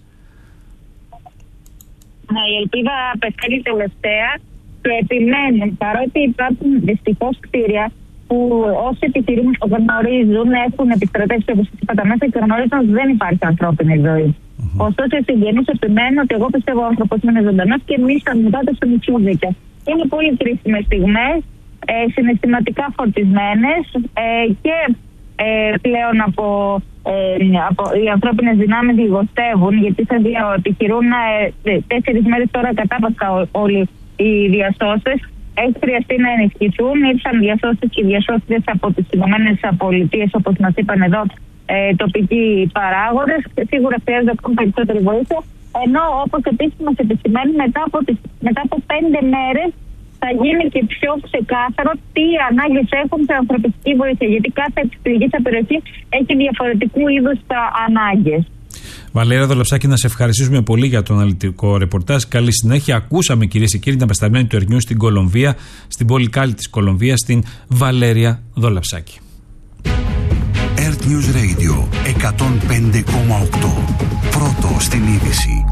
Η ελπίδα πεθαίνει τελευταία και επιμένουν, παρότι υπάρχουν δυστυχώς κτίρια που όσοι επιχειρούν το γνωρίζουν, έχουν επιστρατεύσει όπως είπατε μέσα και γνωρίζουν ότι δεν υπάρχει ανθρώπινη ζωή. Ωστόσο, οι συγγενείς επιμένουν ότι εγώ πιστεύω ο άνθρωπος είναι ζωντανός και εμείς θα μοιάζουμε στο μισούδικια. Είναι πολύ κρίσιμες στιγμές, συναισθηματικά φορτισμένες και πλέον από οι ανθρώπινες δυνάμεις λιγοστεύουν, γιατί σε επιχειρούν 4 μέρες τώρα κατάπαυστα όλοι οι διασώστες. Έχει χρειαστεί να ενισχυθούν. Ήρθαν διασώστες και διασώστες από τις ΗΠΑ, όπως μας είπαν εδώ τοπικοί παράγοντες. Σίγουρα χρειάζεται ακόμη περισσότερη βοήθεια. Ενώ, όπως επίσης μας επισημαίνουν, μετά από 5 μέρες θα γίνει και πιο ξεκάθαρο τι ανάγκες έχουν σε ανθρωπιστική βοήθεια. Γιατί κάθε εξυπηρετική περιοχή έχει διαφορετικού είδους ανάγκες. Βαλέρια Δολαψάκη, να σε ευχαριστήσουμε πολύ για το αναλυτικό ρεπορτάζ. Καλή συνέχεια. Ακούσαμε, κυρίες και κύριοι, την απεσταλμένη του Ερνιού στην Κολομβία, στην πόλη Κάλλη της Κολομβίας, στην Βαλέρια Δολαψάκη. Earth News Radio 105,8. Πρώτο στην είδηση.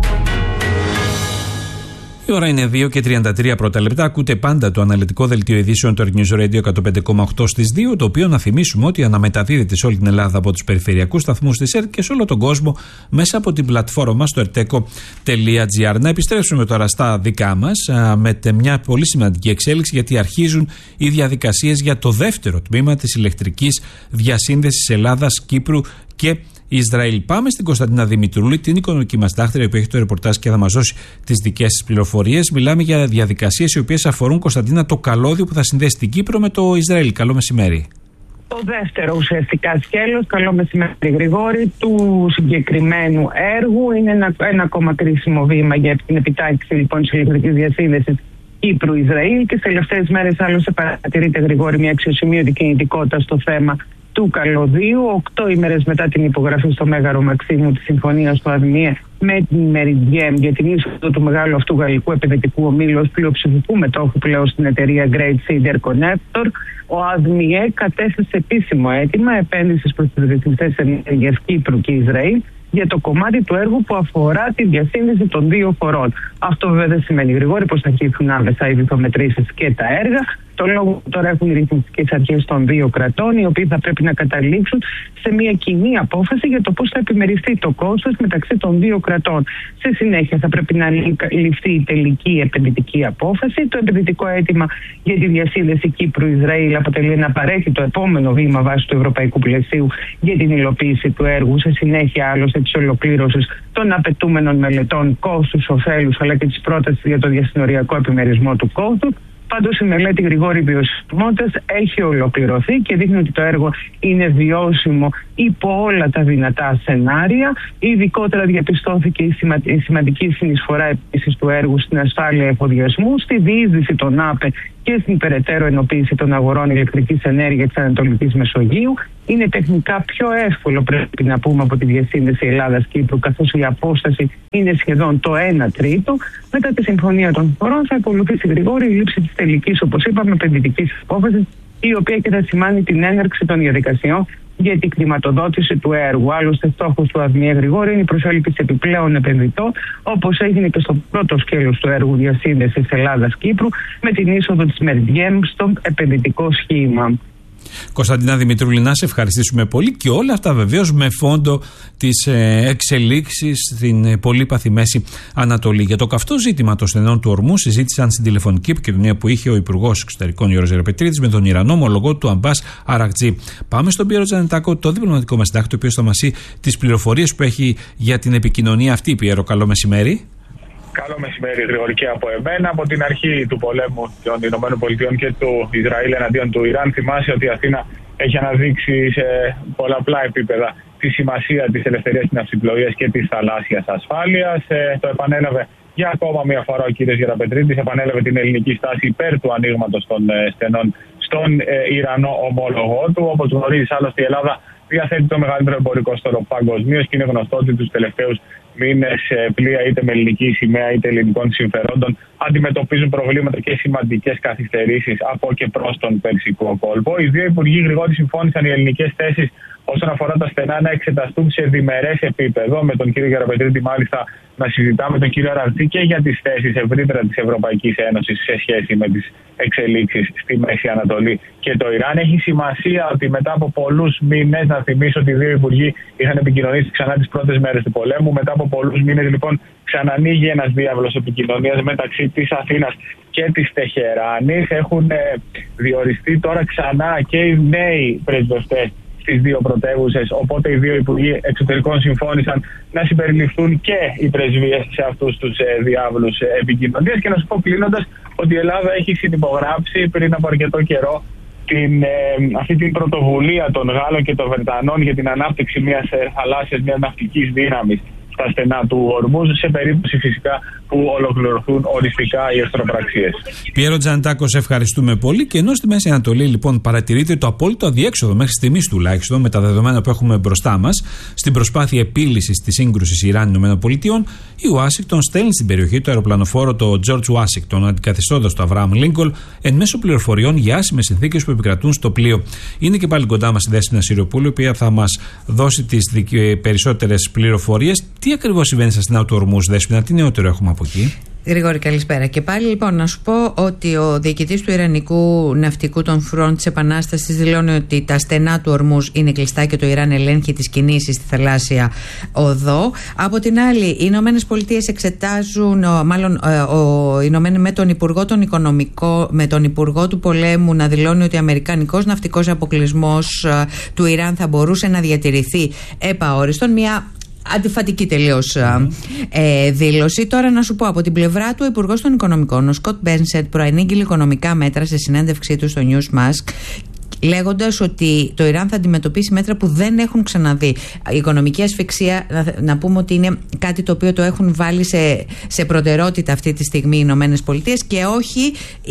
Η ώρα είναι 2 και 33 πρώτα λεπτά. Ακούτε πάντα το αναλυτικό δελτίο ειδήσεων του Earth News Radio 105,8 στις 2, το οποίο να θυμίσουμε ότι αναμεταδίδεται σε όλη την Ελλάδα από τους περιφερειακούς σταθμούς της ΕΡΤ και σε όλο τον κόσμο μέσα από την πλατφόρμα μας στο erteco.gr. Να επιστρέψουμε τώρα στα δικά μας με μια πολύ σημαντική εξέλιξη, γιατί αρχίζουν οι διαδικασίες για το δεύτερο τμήμα της ηλεκτρικής διασύνδεσης Ελλάδας, Κύπρου και Ισραήλ. Πάμε στην Κωνσταντίνα Δημητρούλη, την οικονομική μας δάχτυρα, που έχει το ρεπορτάζ και θα μας δώσει τις δικές της πληροφορίες. Μιλάμε για διαδικασίες οι οποίες αφορούν, Κωνσταντίνα, το καλώδιο που θα συνδέσει την Κύπρο με το Ισραήλ. Καλό μεσημέρι. Το δεύτερο ουσιαστικά σκέλος, καλό μεσημέρι Γρηγόρη, του συγκεκριμένου έργου. Είναι ένα ακόμα κρίσιμο βήμα για την επιτάχυνση λοιπόν της ηλεκτρικής διασύνδεσης Κύπρου-Ισραήλ και στις τελευταίες μέρες άλλωστε παρατηρείται, Γρηγόρη, μια αξιοσημείωτη κινητικότητα στο θέμα του καλωδίου. 8 ημέρες μετά την υπογραφή στο Μέγαρο Μαξίμου της συμφωνίας του ΑΔΜΙΕ με την Meridian για την είσοδο του μεγάλου αυτού γαλλικού επενδυτικού ομίλου ως πλειοψηφικού μετόχου πλέον στην εταιρεία Great Sea Interconnector, ο ΑΔΜΙΕ κατέθεσε επίσημο αίτημα επένδυσης προς τις ρυθμιστές ενέργειας Κύπρου και Ισραήλ για το κομμάτι του έργου που αφορά τη διασύνδεση των δύο χωρών. Αυτό βέβαια δεν σημαίνει, Γρηγόρη, πως θα αρχίσουν άμεσα οι βυθομετρήσεις και τα έργα. Το λόγο που τώρα έχουν οι ρυθμιστικές αρχές των δύο κρατών, οι οποίοι θα πρέπει να καταλήξουν σε μια κοινή απόφαση για το πώς θα επιμεριστεί το κόστος μεταξύ των δύο κρατών. Σε συνέχεια θα πρέπει να ληφθεί η τελική επενδυτική απόφαση. Το επενδυτικό αίτημα για τη διασύνδεση Κύπρου-Ισραήλ αποτελεί ένα απαραίτητο επόμενο βήμα βάσει του ευρωπαϊκού πλαισίου για την υλοποίηση του έργου. Σε συνέχεια, άλλωστε, τη ολοκλήρωση των απαιτούμενων μελετών κόστους, ωφέλους αλλά και τη πρόταση για το διασυνοριακό επιμερισμό του κόστου. Πάντως η μελέτη Γρηγόρη βιωσιμότητας έχει ολοκληρωθεί και δείχνει ότι το έργο είναι βιώσιμο υπό όλα τα δυνατά σενάρια. Ειδικότερα διαπιστώθηκε η σημαντική συνεισφορά επίσης του έργου στην ασφάλεια εφοδιασμού, στη διείσδυση των ΑΠΕ και στην περαιτέρω ενοποίηση των αγορών ηλεκτρικής ενέργειας της Ανατολικής Μεσογείου. Είναι τεχνικά πιο εύκολο, πρέπει να πούμε, από τη διασύνδεση Ελλάδας-Κύπρου, καθώς η απόσταση είναι σχεδόν το 1 τρίτο. Μετά τη συμφωνία των χωρών θα ακολουθήσει γρήγορη η λήψη της τελικής, όπως είπαμε, επενδυτικής απόφασης, η οποία και θα σημάνει την έναρξη των διαδικασιών για την χρηματοδότηση του έργου. Άλλωστε, στόχος του ΑΔΜΙΕ Γρηγόρη είναι η προσέλκυση επιπλέον επενδυτών, όπως έγινε και στο πρώτο σκέλος του έργου διασύνδεσης Ελλάδας-Κύπρου, με την είσοδο της Μεριντιέμ στο επενδυτικό σχήμα. Κωνσταντίνα Δημητρούλη, να σε ευχαριστήσουμε πολύ, και όλα αυτά βεβαίως με φόντο τις εξελίξεις στην πολύπαθη Μέση Ανατολή. Για το καυτό ζήτημα των στενών του ορμού συζήτησαν στην τηλεφωνική επικοινωνία που είχε ο Υπουργός Εξωτερικών Γιώργος Γεραπετρίδης με τον Ιρανό ομολογό του Αμπάς Αρακτζή. Πάμε στον Πιέρο Τζανετάκο, το διπλωματικό μας συντάκτη, ο οποίος θα μας πει τις πληροφορίες που έχει για την επικοινωνία αυτή. Πιέρο, καλό μεσημέρι. Καλό μεσημέρι, Γρηγόρη, και από εμένα. Από την αρχή του πολέμου των ΗΠΑ και του Ισραήλ εναντίον του Ιράν, θυμάσαι ότι η Αθήνα έχει αναδείξει σε πολλαπλά επίπεδα τη σημασία της ελευθερίας της ναυσιπλοείας και της θαλάσσιας ασφάλειας. Το επανέλαβε για ακόμα μια φορά ο κ. Γεραπετρίδης, επανέλαβε την ελληνική στάση υπέρ του ανοίγματος των στενών στον Ιρανό ομόλογό του. Όπως γνωρίζεις, άλλωστε, η Ελλάδα διαθέτει το μεγαλύτερο εμπορικό στόλο παγκοσμίως και είναι γνωστό ότι τους τελευταίους μήνες πλοία είτε με ελληνική σημαία είτε ελληνικών συμφερόντων αντιμετωπίζουν προβλήματα και σημαντικές καθυστερήσεις από και προς τον Περσικό κόλπο. Οι δύο υπουργοί, Γρηγόρη, συμφώνησαν οι ελληνικές θέσεις όσον αφορά τα στενά να εξεταστούν σε διμερές επίπεδο. Με τον κύριο Γεραπετρίτη, μάλιστα, να συζητάμε τον κύριο Αρακτζή και για τις θέσεις ευρύτερα της Ευρωπαϊκής Ένωσης σε σχέση με τις εξελίξεις στη Μέση Ανατολή και το Ιράν. Έχει σημασία ότι μετά από πολλούς μήνες, να θυμίσω ότι οι δύο υπουργοί είχαν επικοινωνήσει ξανά τις πρώτες μέρες του πολέμου. Μετά από πολλούς μήνες, λοιπόν, ξανανοίγει ένας διάβλος επικοινωνίας μεταξύ της Αθήνας και της Τεχεράνης. Έχουν διοριστεί τώρα ξανά και οι νέοι πρεσβευτές στις δύο πρωτεύουσες, οπότε οι δύο υπουργοί εξωτερικών συμφώνησαν να συμπεριληφθούν και οι πρεσβείες σε αυτούς τους διάβλους επικοινωνίας. Και να σου πω κλείνοντας ότι η Ελλάδα έχει συνυπογράψει πριν από αρκετό καιρό αυτή την πρωτοβουλία των Γάλλων και των Βρετανών για την ανάπτυξη μιας θαλάσσιας, μιας ναυτικής δύναμης στα στενά του Ορμούζ, σε περίπτωση φυσικά που ολοκληρωθούν οριστικά οι εχθροπραξίες. Πιέρο Τζανετάκο, σε ευχαριστούμε πολύ. Και ενώ στη Μέση Ανατολή, λοιπόν, παρατηρείται το απόλυτο αδιέξοδο μέχρι στιγμής τουλάχιστον με τα δεδομένα που έχουμε μπροστά μας στην προσπάθεια επίλυσης της σύγκρουσης Ιράν-ΗΠΑ, η Ουάσιγκτον στέλνει στην περιοχή το αεροπλανοφόρο το George Washington, αντικαθιστώντας το Αβραάμ Λίνκολν, εν μέσω πληροφοριών για άσημες συνθήκες που επικρατούν στο πλοίο. Είναι και πάλι κοντά μας η Δέσποινα Σιριοπούλου, η οποία θα μας δώσει τις περισσότερες πληροφορίες. Τι ακριβώς συμβαίνει στα στενά του Ορμούζ, Δέσποινα, τι νεότερο έχουμε από εκεί? Γρηγόρη, καλησπέρα. Και πάλι, λοιπόν, να σου πω ότι ο διοικητής του Ιρανικού Ναυτικού των Front της Επανάστασης δηλώνει ότι τα στενά του Ορμούζ είναι κλειστά και το Ιράν ελέγχει τις κινήσεις στη θαλάσσια οδό. Από την άλλη, οι Ηνωμένες Πολιτείες εξετάζουν, με τον Υπουργό των Οικονομικών, με τον Υπουργό του Πολέμου να δηλώνει ότι ο αμερικανικός ναυτικός αποκλεισμός του Ιράν θα μπορούσε να διατηρηθεί επαόριστον. Μια αντιφατική τελείως δήλωση. Τώρα να σου πω από την πλευρά του, ο Υπουργός των Οικονομικών, ο Σκοτ Μπένσετ, προανήγγειλε οικονομικά μέτρα σε συνέντευξή του στο Newsmask, λέγοντας ότι το Ιράν θα αντιμετωπίσει μέτρα που δεν έχουν ξαναδεί. Η οικονομική ασφυξία, να πούμε ότι είναι κάτι το οποίο το έχουν βάλει σε προτεραιότητα αυτή τη στιγμή οι Ηνωμένες Πολιτείες και όχι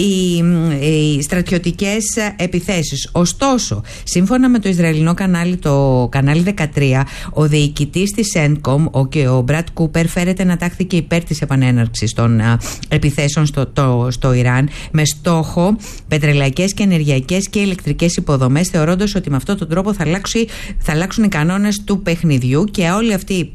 οι στρατιωτικές επιθέσεις. Ωστόσο, σύμφωνα με το Ισραηλινό κανάλι, το κανάλι 13, ο διοικητής της CENTCOM, ο Μπρατ Κούπερ, φέρεται να τάχθηκε υπέρ της επανέναρξης των επιθέσεων στο Ιράν, με στόχο πετρελαϊκές και ενεργειακές και ηλεκτρικές υποδομές, θεωρώντας ότι με αυτόν τον τρόπο θα αλλάξουν οι κανόνες του παιχνιδιού και όλοι αυτοί.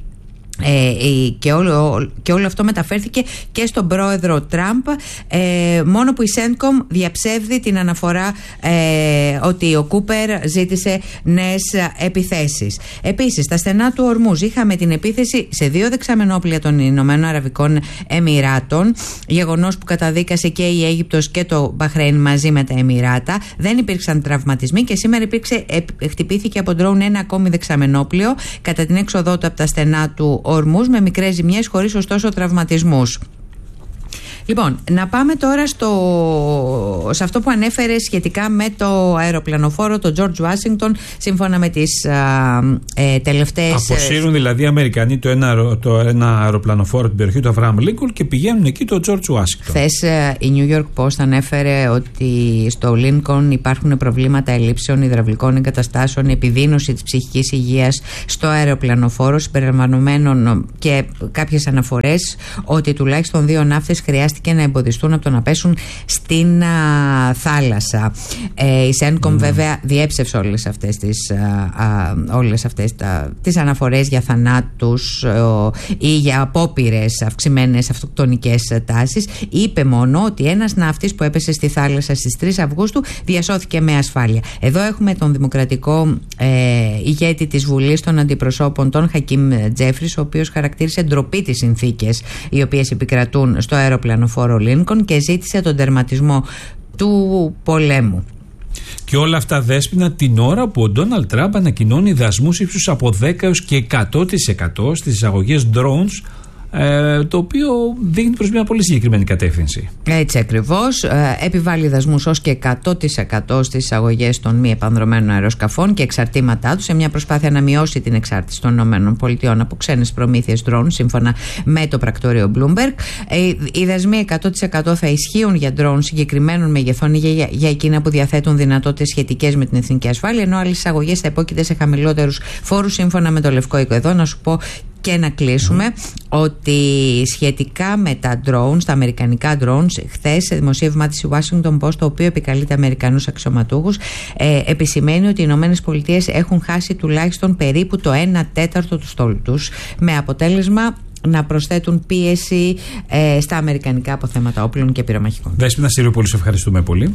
Και όλο αυτό μεταφέρθηκε και στον πρόεδρο Τραμπ, μόνο που η CENTCOM διαψεύδει την αναφορά ότι ο Κούπερ ζήτησε νέες επιθέσεις. Επίσης, στα στενά του Ορμούζ είχαμε την επίθεση σε 2 δεξαμενόπλια των Ηνωμένων Αραβικών Εμιράτων, γεγονός που καταδίκασε και η Αίγυπτος και το Μπαχρέιν μαζί με τα Εμιράτα. Δεν υπήρξαν τραυματισμοί και σήμερα χτυπήθηκε από ντρόουν ένα ακόμη δεξαμενόπλιο κατά την έξοδό του από τα στενά του Ορμούζ, με μικρές ζημιές, χωρίς ωστόσο τραυματισμούς. Λοιπόν, να πάμε τώρα σε αυτό που ανέφερε σχετικά με το αεροπλανοφόρο, το George Washington, σύμφωνα με τις τελευταίες... Αποσύρουν δηλαδή οι Αμερικανοί το ένα αεροπλανοφόρο την περιοχή του Abraham Lincoln και πηγαίνουν εκεί το George Washington. Χθες η New York Post ανέφερε ότι στο Lincoln υπάρχουν προβλήματα ελλείψεων υδραυλικών εγκαταστάσεων, επιδείνωση της ψυχικής υγείας στο αεροπλανοφόρο, συμπεριλαμβανομένων και κάποιες αναφορές ότι τουλάχιστον 2 ναύτες χρειάστηκε να εμποδιστούν από το να πέσουν στην θάλασσα. Η CENTCOM βέβαια διέψευσε όλες αυτές τις αναφορές για θανάτους ή για απόπειρες αυξημένες αυτοκτονικές τάσεις. Είπε μόνο ότι ένας ναύτης που έπεσε στη θάλασσα στις 3 Αυγούστου διασώθηκε με ασφάλεια. Εδώ έχουμε τον δημοκρατικό ηγέτη της Βουλής των Αντιπροσώπων, τον Χακίμ Τζέφρις, ο οποίος χαρακτήρισε ντροπή τις συνθήκες οι οποίες επικρατούν στο αεροπλανοφόρο Λίνκον και ζήτησε τον τερματισμό του πολέμου. Και όλα αυτά, Δέσποινα, την ώρα που ο Ντόναλντ Τραμπ ανακοινώνει δασμούς ύψους από 10% έως και 100% στις εισαγωγές drones, το οποίο δείχνει προς μια πολύ συγκεκριμένη κατεύθυνση. Έτσι ακριβώς. Επιβάλλει δασμούς ως και 100% στις εισαγωγές των μη επανδρωμένων αεροσκαφών και εξαρτήματά τους, σε μια προσπάθεια να μειώσει την εξάρτηση των ΗΠΑ από ξένες προμήθειες drone, σύμφωνα με το πρακτόριο Bloomberg. Οι δασμοί 100% θα ισχύουν για drone συγκεκριμένων μεγεθών ή για εκείνα που διαθέτουν δυνατότητες σχετικές με την εθνική ασφάλεια, ενώ άλλες εισαγωγές θα υπόκειται σε χαμηλότερους φόρους, σύμφωνα με το Λευκό Οίκο. Εδώ να σου πω και να κλείσουμε ότι σχετικά με τα drones, τα αμερικανικά drones, χθες σε δημοσίευμά της Washington Post, το οποίο επικαλείται Αμερικανούς αξιωματούχους, επισημαίνει ότι οι ΗΠΑ έχουν χάσει τουλάχιστον περίπου το 1/4 του στόλου τους, με αποτέλεσμα να προσθέτουν πίεση στα αμερικανικά αποθέματα όπλων και πυρομαχικών. Δέσποινα Συρίου, σε ευχαριστούμε πολύ.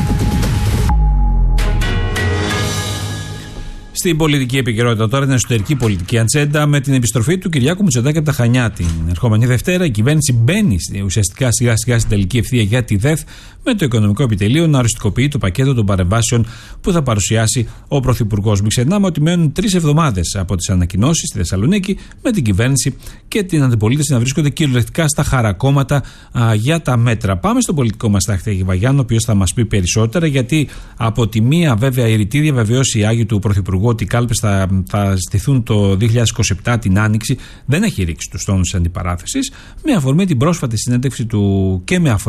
Στην πολιτική επικαιρότητα τώρα, την εσωτερική πολιτική ατζέντα, με την επιστροφή του Κυριάκου Μητσοτάκη από τα Χανιά την ερχόμενη Δευτέρα. Η κυβέρνηση μπαίνει ουσιαστικά σιγά-σιγά στην τελική ευθεία για τη ΔΕΘ, με το Οικονομικό Επιτελείο να οριστικοποιεί το πακέτο των παρεμβάσεων που θα παρουσιάσει ο Πρωθυπουργός. Μην ξεχνάμε ότι μένουν 3 εβδομάδες από τις ανακοινώσεις στη Θεσσαλονίκη, με την κυβέρνηση και την αντιπολίτευση να βρίσκονται κυριολεκτικά στα χαρακόμματα για τα μέτρα. Πάμε στον πολιτικό μας τάχτη Αγίου Βαγιάννου, ο οποίος θα μας πει περισσότερα, γιατί από τη μία, βέβαια, η ρητή διαβεβαίωση Άγιου του Πρωθυπουργού ότι οι κάλπες θα στηθούν το 2027 την Άνοιξη, δεν έχει ρίξει τους τόνους της αντιπαράθεσης, με αφορμή την πρόσφατη συνέντευξη του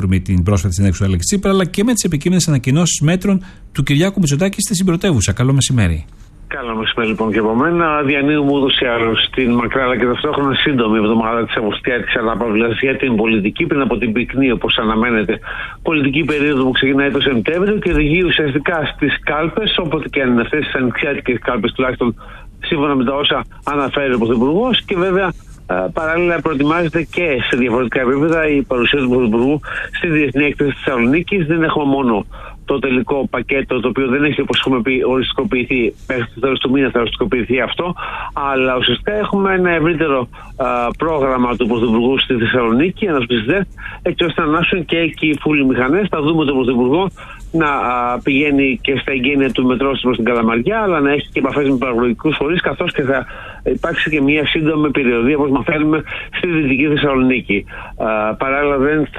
Αλέξη Τσίπρα, αλλά και με τις επικείμενες ανακοινώσεις μέτρων του Κυριάκου Μητσοτάκη στη συμπρωτεύουσα. Καλό μεσημέρι. Καλό μεσημέρι λοιπόν και από μένα. Διανύουμε ούτως ή άλλως την μακρά αλλά και ταυτόχρονα σύντομη εβδομάδα της Αυγουστιάτικης αναπαυλίας για την πολιτική, πριν από την πυκνή, όπως αναμένεται, πολιτική περίοδο που ξεκινάει το Σεπτέμβριο και οδηγεί ουσιαστικά στις κάλπες, όποτε και αν είναι αυτές, τις ανοιξιάτικες κάλπες, τουλάχιστον σύμφωνα με τα όσα αναφέρει ο Πρωθυπουργός, και βέβαια παράλληλα προετοιμάζεται και σε διαφορετικά επίπεδα η παρουσία του Πρωθυπουργού στη Διεθνή Έκθεση της Θεσσαλονίκης. Δεν έχουμε μόνο το τελικό πακέτο, το οποίο δεν έχει, όπως έχουμε πει, οριστικοποιηθεί, μέχρι το τέλος του μήνα θα οριστικοποιηθεί αυτό, αλλά ουσιαστικά έχουμε ένα ευρύτερο πρόγραμμα του Πρωθυπουργού στη Θεσσαλονίκη, έτσι ώστε να ανάσουν και εκεί οι φούλοι μηχανές. Θα δούμε τον Πρωθυπουργό να πηγαίνει και στα εγγένεια του μετρό προς την Καλαμαριά, αλλά να έχει και επαφές με παραγωγικούς φορείς, καθώς και θα υπάρξει και μια σύντομη περιοδία, όπως μαθαίνουμε, στη Δυτική Θεσσαλονίκη. Παράλληλα,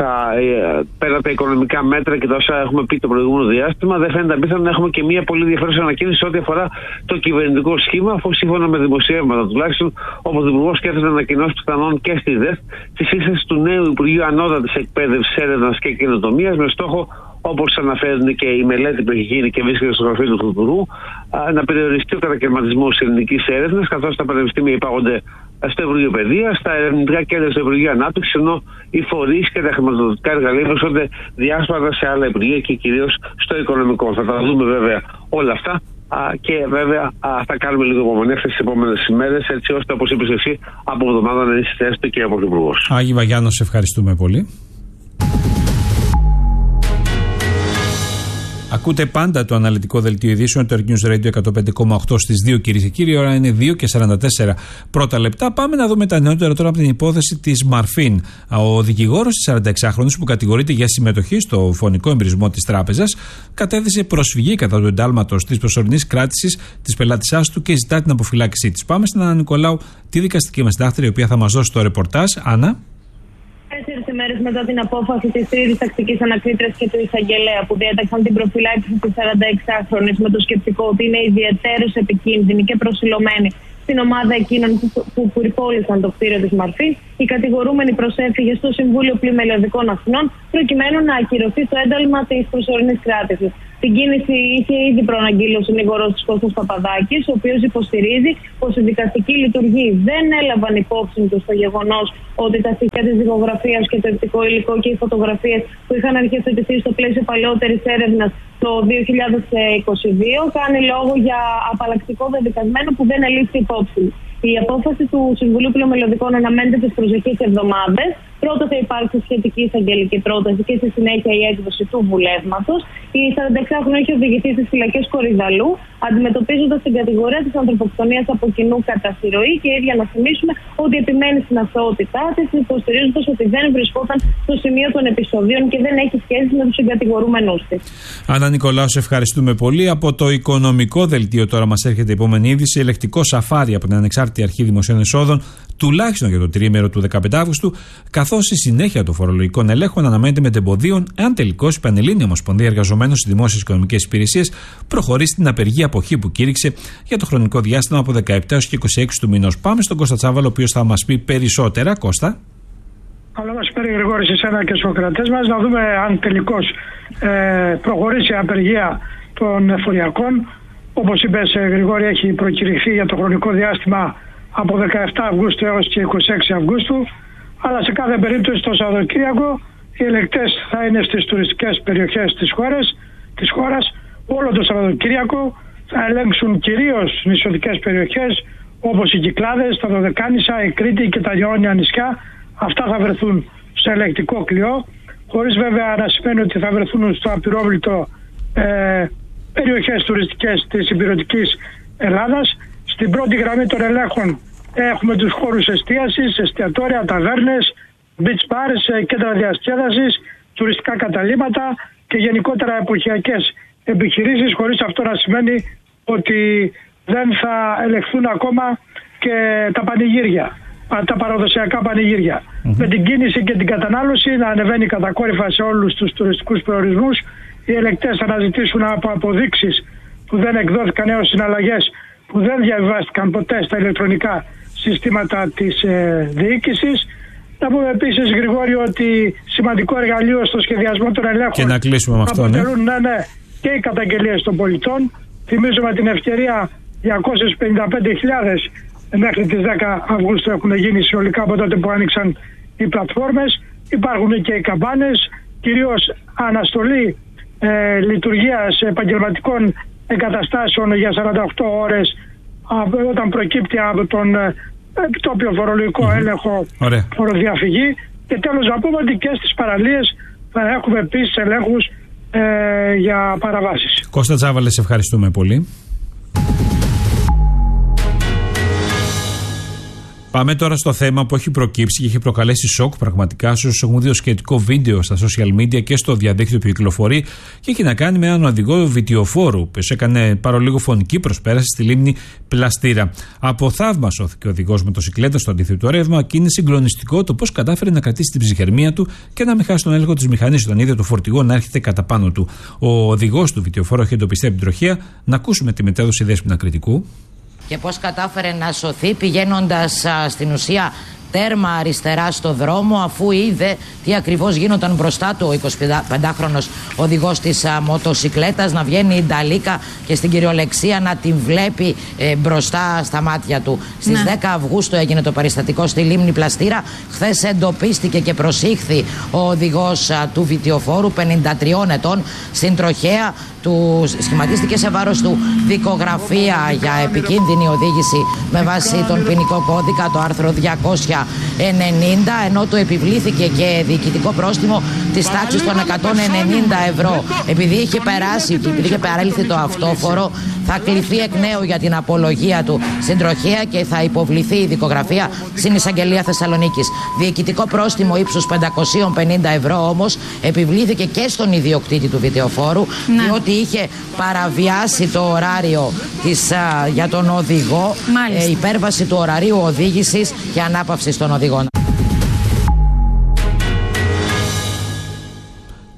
πέρα τα οικονομικά μέτρα και τα όσα έχουμε πει το προηγούμενο διάστημα, δεν φαίνεται απίθανο να έχουμε και μια πολύ ενδιαφέρουσα ανακοίνωση ό,τι αφορά το κυβερνητικό σχήμα, αφού σύμφωνα με δημοσιεύματα τουλάχιστον, ο Πρωθυπουργός σκέφτεται να ανακοινώσει πιθανόν και στη ΔΕΘ τη σύσταση του νέου Υπουργείου Ανώτατης Εκπαίδευσης, Έρευνας και Καινοτομίας, με στόχο, όπως αναφέρουν και η μελέτη που έχει γίνει και βρίσκεται στο γραφείο του Πρωθυπουργού, να περιοριστεί ο κατακαιρματισμός της ελληνικής έρευνας, καθώς τα πανεπιστήμια υπάγονται στο Υπουργείο Παιδείας, στα ερευνητικά κέντρα στο Υπουργείο Ανάπτυξης, ενώ οι φορείς και τα χρηματοδοτικά εργαλεία βρίσκονται διάσπαρτα σε άλλα υπουργεία και κυρίως στο οικονομικό. Θα τα δούμε βέβαια όλα αυτά. Και βέβαια θα κάνουμε λίγο υπομονή αυτές τις επόμενες ημέρες, έτσι ώστε, όπως είπες εσύ, από εβδομάδα να είναι στη θέση του και ο Πρωθυπουργός. Άγιο Βαγιάννο, σε ευχαριστούμε πολύ. Ακούτε πάντα το αναλυτικό δελτίο ειδήσεων του Earth News Radio 105,8 στις 2, κυρίες και κύριοι. Η ώρα είναι 2 και 44 πρώτα λεπτά. Πάμε να δούμε τα νεότερα τώρα από την υπόθεση της Μαρφίν. Ο δικηγόρος της 46χρονης, που κατηγορείται για συμμετοχή στο φωνικό εμπειρισμό της τράπεζας, κατέθεσε προσφυγή κατά του εντάλματος της προσωρινής κράτησης της πελάτησάς του και ζητά την αποφυλάκησή της. Πάμε στην Άννα Νικολάου, τη δικαστική μας συντάκτρια, η οποία θα μας δώσει το ρεπορτάζ. Άννα. μέρες μετά την απόφαση της τρίτης τακτικής ανακρίτριας και του εισαγγελέα που διέταξαν την προφυλάκηση της 46χρονης με το σκεπτικό ότι είναι ιδιαιτέρως επικίνδυνη και προσιλωμένη στην ομάδα εκείνων που πυρπόλησαν το κτίριο της Μαρφής, η κατηγορούμενη προσέφυγε στο Συμβούλιο Πλημελιωδικών Αθηνών προκειμένου να ακυρωθεί το ένταλμα της προσωρινής κράτησης. Την κίνηση είχε ήδη προαναγγείλει ο συνήγορος της Κώστας Παπαδάκης, ο οποίος υποστηρίζει πως οι δικαστικοί λειτουργοί δεν έλαβαν υπόψη τους το γεγονός ότι τα στοιχεία της δικογραφίας και το οπτικό υλικό και οι φωτογραφίες που είχαν αρχιοθετηθεί στο πλαίσιο παλαιότερης έρευνας το 2022 κάνει λόγο για απαλλακτικό δεδικασμένο που δεν ελήφθη υπόψη. Η απόφαση του Συμβουλίου Πλημελιωδικών αναμένεται τις προσεχείς εβδομάδες. Πρώτα θα υπάρξει σχετική εισαγγελική πρόταση και στη συνέχεια η έκδοση του βουλεύματος. Η 46χρονη έχει οδηγηθεί στις φυλακές Κορυδαλού, αντιμετωπίζοντας την κατηγορία της ανθρωποκτονίας από κοινού κατά συρροή και ίδια να θυμίσουμε ότι επιμένει στην αθωότητά της, υποστηρίζοντας ότι δεν βρισκόταν στο σημείο των επεισοδίων και δεν έχει σχέση με τους συγκατηγορούμενους της. Άννα Νικολάου, σε ευχαριστούμε πολύ. Από το οικονομικό δελτίο τώρα μας έρχεται η επόμενη είδηση. Ελεκτικό σαφάρι από την Ανεξάρτητη Αρχή Δημοσίων Εσόδων, τουλάχιστον για το τριήμερο του 15 Αύγουστου, καθώς η συνέχεια των φορολογικών ελέγχων αναμένεται μετεμποδίων, εάν τελικώς η Πανελλήνια Ομοσπονδία Εργαζομένων στις Δημόσιες Οικονομικές Υπηρεσίες προχωρήσει στην απεργία αποχή που κήρυξε για το χρονικό διάστημα από 17 έως και 26 του μηνός. Πάμε στον Κώστα Τσάβαλο, ο οποίος θα μας πει περισσότερα. Κώστα. Καλό μεσημέρι, Γρηγόρη, σε εσένα και στους κρατές μας. Να δούμε αν τελικώς προχωρήσει η απεργία των εφοριακών. Όπως είπες, Γρηγόρη, έχει προκηρυχθεί για το χρονικό διάστημα από 17 Αυγούστου έως και 26 Αυγούστου. Αλλά σε κάθε περίπτωση το Σαββατοκύριακο οι ελεκτές θα είναι στις τουριστικές περιοχές της χώρας. Όλο το Σαββατοκύριακο θα ελέγξουν κυρίως νησιωτικές περιοχές όπως οι Κυκλάδες, τα Δωδεκάνησα, η Κρήτη και τα Ιόνια νησιά. Αυτά θα βρεθούν στο ελεκτικό κλειό, χωρίς βέβαια να σημαίνει ότι θα βρεθούν στο απειρόβλητο περιοχές τουριστικές της υπηρετικής Ελλάδας. Στην πρώτη γραμμή των ελέγχων έχουμε τους χώρους εστίασης, εστιατόρια, ταβέρνες, beach bars, κέντρα διασκέδασης, τουριστικά καταλύματα και γενικότερα εποχιακές επιχειρήσεις, χωρίς αυτό να σημαίνει ότι δεν θα ελεγχθούν ακόμα και τα πανηγύρια, τα παραδοσιακά πανηγύρια. Με την κίνηση και την κατανάλωση να ανεβαίνει κατακόρυφα σε όλους τους τουριστικούς προορισμούς, οι ελεκτές θα αναζητήσουν από αποδείξεις που δεν εκδόθηκαν έως συναλλαγές που δεν διαβιβάστηκαν ποτέ στα ηλεκτρονικά συστήματα της διοίκησης. Να πούμε επίσης, Γρηγόρη, ότι σημαντικό εργαλείο στο σχεδιασμό των ελέγχων και να κλείσουμε με αυτό, αποτελούν και οι καταγγελίες των πολιτών. Θυμίζουμε την ευκαιρία 255.000 μέχρι τις 10 Αυγούστου έχουν γίνει συνολικά από τότε που άνοιξαν οι πλατφόρμες. Υπάρχουν και οι καμπάνες, κυρίως αναστολή λειτουργίας επαγγελματικών εγκαταστάσεων για 48 ώρες όταν προκύπτει από τον επιτόπιο φορολογικό έλεγχο φοροδιαφυγή. Και τέλος να πούμε ότι και στις παραλίες θα έχουμε επίσης ελέγχους για παραβάσεις. Κώστα Τσάβαλε, σε ευχαριστούμε πολύ. Πάμε τώρα στο θέμα που έχει προκύψει και έχει προκαλέσει σοκ πραγματικά σε όσους έχουν δει το σχετικό βίντεο στα social media και στο διαδίκτυο που κυκλοφορεί και έχει να κάνει με έναν οδηγό βιτιοφόρου που έκανε παρολίγο φωνική προσπέραση στη λίμνη Πλαστήρα. Από θαύμα σώθηκε ο οδηγός μοτοσικλέτα στο αντίθετο ρεύμα και είναι συγκλονιστικό το πώς κατάφερε να κρατήσει την ψυχραιμία του και να μην χάσει τον έλεγχο της μηχανής όταν είδε το φορτηγό να έρχεται κατά πάνω του. Ο οδηγός του βιτιοφόρου έχει εντοπιστεί από την τροχέα. Να ακούσουμε τη μετέδοση Δέσποινα Κρητικού. Και πώς κατάφερε να σωθεί πηγαίνοντας στην ουσία τέρμα αριστερά στο δρόμο, αφού είδε τι ακριβώς γίνονταν μπροστά του ο 25χρονος οδηγός της μοτοσικλέτας, να βγαίνει η νταλίκα και στην κυριολεξία να την βλέπει μπροστά στα μάτια του. Στις 10 Αυγούστου έγινε το περιστατικό στη λίμνη Πλαστήρα. Χθες εντοπίστηκε και προσήχθη ο οδηγός του βιτιοφόρου 53 ετών στην τροχέα. Του σχηματίστηκε σε βάρος του δικογραφία για επικίνδυνη οδήγηση με βάση τον ποινικό κώδικα, το άρθρο 290, ενώ του επιβλήθηκε και διοικητικό πρόστιμο της τάξης των 190 ευρώ. Επειδή είχε παρέλθει το αυτόφορο, θα κληθεί εκ νέου για την απολογία του στην τροχέα και θα υποβληθεί η δικογραφία στην Εισαγγελία Θεσσαλονίκης. Διοικητικό πρόστιμο ύψους 550 ευρώ όμως επιβλήθηκε και στον ιδιοκτήτη του βιτεοφόρου, διότι είχε παραβιάσει το ωράριο για τον οδηγό, υπέρβαση του ωραρίου οδήγησης και ανάπαυση των οδηγών.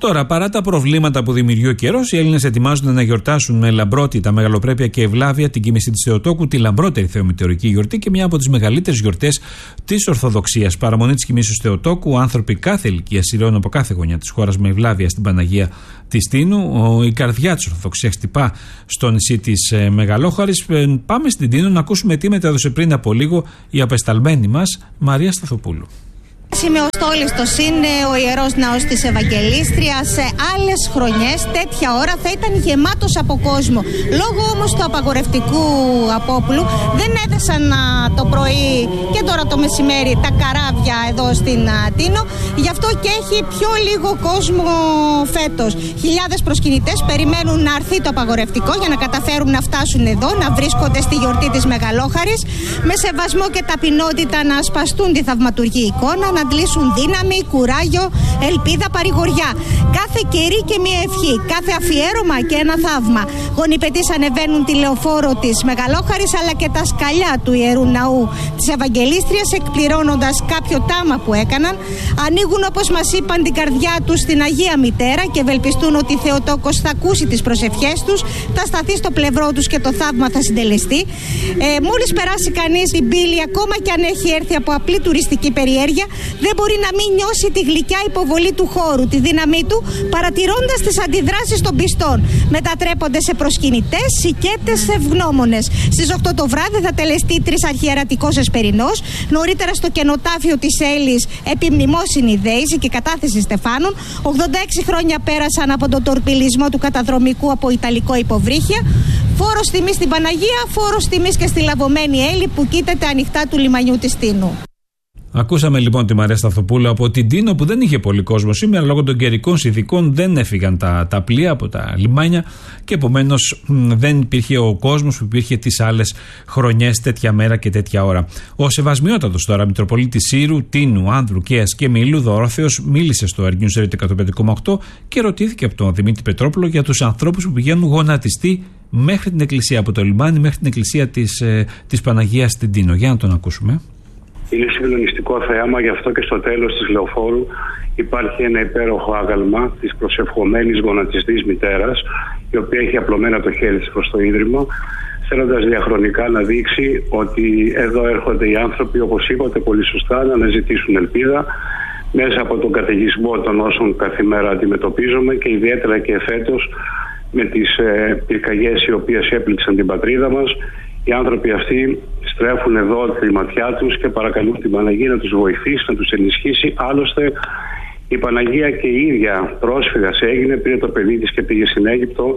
Τώρα, παρά τα προβλήματα που δημιουργεί ο καιρός, οι Έλληνες ετοιμάζονται να γιορτάσουν με λαμπρότητα, μεγαλοπρέπεια και ευλάβεια την κοίμηση της Θεοτόκου, τη λαμπρότερη θεομητεωρική γιορτή και μια από τις μεγαλύτερες γιορτές της Ορθοδοξίας. Παραμονή της κοιμήσεως Θεοτόκου, άνθρωποι κάθε ηλικίας σειραίων από κάθε γωνιά της χώρας με ευλάβεια στην Παναγία της Τίνου. Η καρδιά της Ορθοδοξίας χτυπά στο νησί της Μεγαλόχαρης. Πάμε στην Τίνο να ακούσουμε τι μετέδωσε πριν από λίγο η απεσταλμένη μας Μαρία Σταθοπούλου. Είμαι ο Στόλιστος, είναι ο Ιερός Ναός της Ευαγγελίστριας. Σε άλλες χρονιές τέτοια ώρα θα ήταν γεμάτος από κόσμο. Λόγω όμως του απαγορευτικού απόπλου δεν έδεσαν το πρωί και τώρα το μεσημέρι τα καράβια εδώ στην Τίνο. Γι' αυτό και έχει πιο λίγο κόσμο φέτος. Χιλιάδες προσκυνητές περιμένουν να έρθει το απαγορευτικό για να καταφέρουν να φτάσουν εδώ, να βρίσκονται στη γιορτή της Μεγαλόχαρης, με σεβασμό και ταπεινότητα να ασπαστούν τη θαυματουργή εικόνα, να αντλήσουν δύναμη, κουράγιο, ελπίδα, παρηγοριά. Κάθε κερί και μία ευχή, κάθε αφιέρωμα και ένα θαύμα. Γονιπετής ανεβαίνουν τη λεωφόρο της Μεγαλόχαρης αλλά και τα σκαλιά του Ιερού Ναού της Ευαγγελίστριας, εκπληρώνοντας κάποιο τάμα που έκαναν. Ανοίγουν, όπως μας είπαν, την καρδιά τους στην Αγία Μητέρα και ευελπιστούν ότι η Θεοτόκος θα ακούσει τις προσευχές τους, θα σταθεί στο πλευρό τους και το θαύμα θα συντελεστεί. Μόλις περάσει κανείς την πύλη, ακόμα και αν έχει έρθει από απλή τουριστική περιέργεια, δεν μπορεί να μην νιώσει τη γλυκιά υποβολή του χώρου, τη δύναμή του, παρατηρώντας τις αντιδράσεις των πιστών. Μετατρέπονται σε προσκυνητές, οικέτες, ευγνώμονες. Στις 8 το βράδυ θα τελεστεί τρισαρχιερατικός εσπερινός. Νωρίτερα στο κενοτάφιο της Έλλης επιμνημόσυνη δέηση και κατάθεση στεφάνων. 86 χρόνια πέρασαν από τον τορπιλισμό του καταδρομικού από ιταλικό υποβρύχια. Φόρος τιμής στην Παναγία, φόρος τιμής και στη λαβωμένη Έλλη που κοίταται ανοιχτά του λιμανιού της Τίνου. Ακούσαμε λοιπόν τη Μαρία Σταθοπούλου από την Τίνο, που δεν είχε πολύ κόσμο σήμερα λόγω των καιρικών συνθηκών. Δεν έφυγαν τα πλοία από τα λιμάνια και επομένως δεν υπήρχε ο κόσμος που υπήρχε τις άλλες χρονιές τέτοια μέρα και τέτοια ώρα. Ο Σεβασμιότατος τώρα Μητροπολίτης Σύρου, Τίνου, Άνδρου, Καίας και Μήλου Δωρόθεος μίλησε στο News Radio 105,8 και ρωτήθηκε από τον Δημήτρη Πετρόπουλο για τους ανθρώπους που πηγαίνουν γονατιστοί μέχρι την εκκλησία, από το λιμάνι μέχρι την εκκλησία της Παναγίας στην Τίνο. Για να τον ακούσουμε. Είναι συγκλονιστικό θέαμα, γι' αυτό και στο τέλος της λεωφόρου υπάρχει ένα υπέροχο άγαλμα της προσευχομένης γονατιστής μητέρας, η οποία έχει απλωμένα το χέρι της προς το ίδρυμα, θέλοντας διαχρονικά να δείξει ότι εδώ έρχονται οι άνθρωποι, όπως είπατε πολύ σωστά, να αναζητήσουν ελπίδα μέσα από τον καταιγισμό των όσων κάθε μέρα αντιμετωπίζουμε και ιδιαίτερα και εφέτος με τις πυρκαγιές οι οποίες έπληξαν την πατρίδα μας. Οι άνθρωποι αυτοί στρέφουν εδώ τη ματιά τους και παρακαλούν την Παναγία να τους βοηθήσει, να τους ενισχύσει. Άλλωστε η Παναγία και η ίδια πρόσφυγας έγινε, πήρε το παιδί της και πήγε στην Αίγυπτο.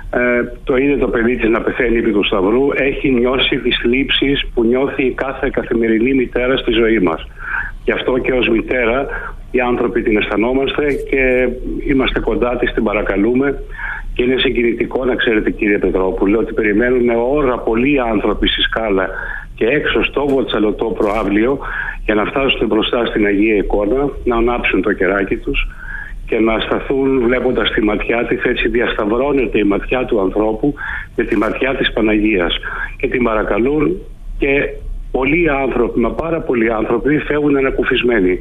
Το είδε το παιδί της να πεθαίνει επί του Σταυρού. Έχει νιώσει τις θλίψεις που νιώθει κάθε καθημερινή μητέρα στη ζωή μας. Γι' αυτό και ως μητέρα οι άνθρωποι την αισθανόμαστε και είμαστε κοντά της, την παρακαλούμε. Και είναι συγκινητικό να ξέρετε, κύριε Πετρόπουλε, ότι περιμένουν ώρα πολλοί άνθρωποι στη Σκάλα και έξω στο Βοτσαλωτό προαύλιο για να φτάσουν μπροστά στην Αγία Εικόνα, να ανάψουν το κεράκι τους και να σταθούν βλέποντας τη ματιά της. Έτσι διασταυρώνεται η ματιά του ανθρώπου με τη ματιά της Παναγίας και την παρακαλούν και πολλοί άνθρωποι, μα πάρα πολλοί άνθρωποι φεύγουν ανακουφισμένοι.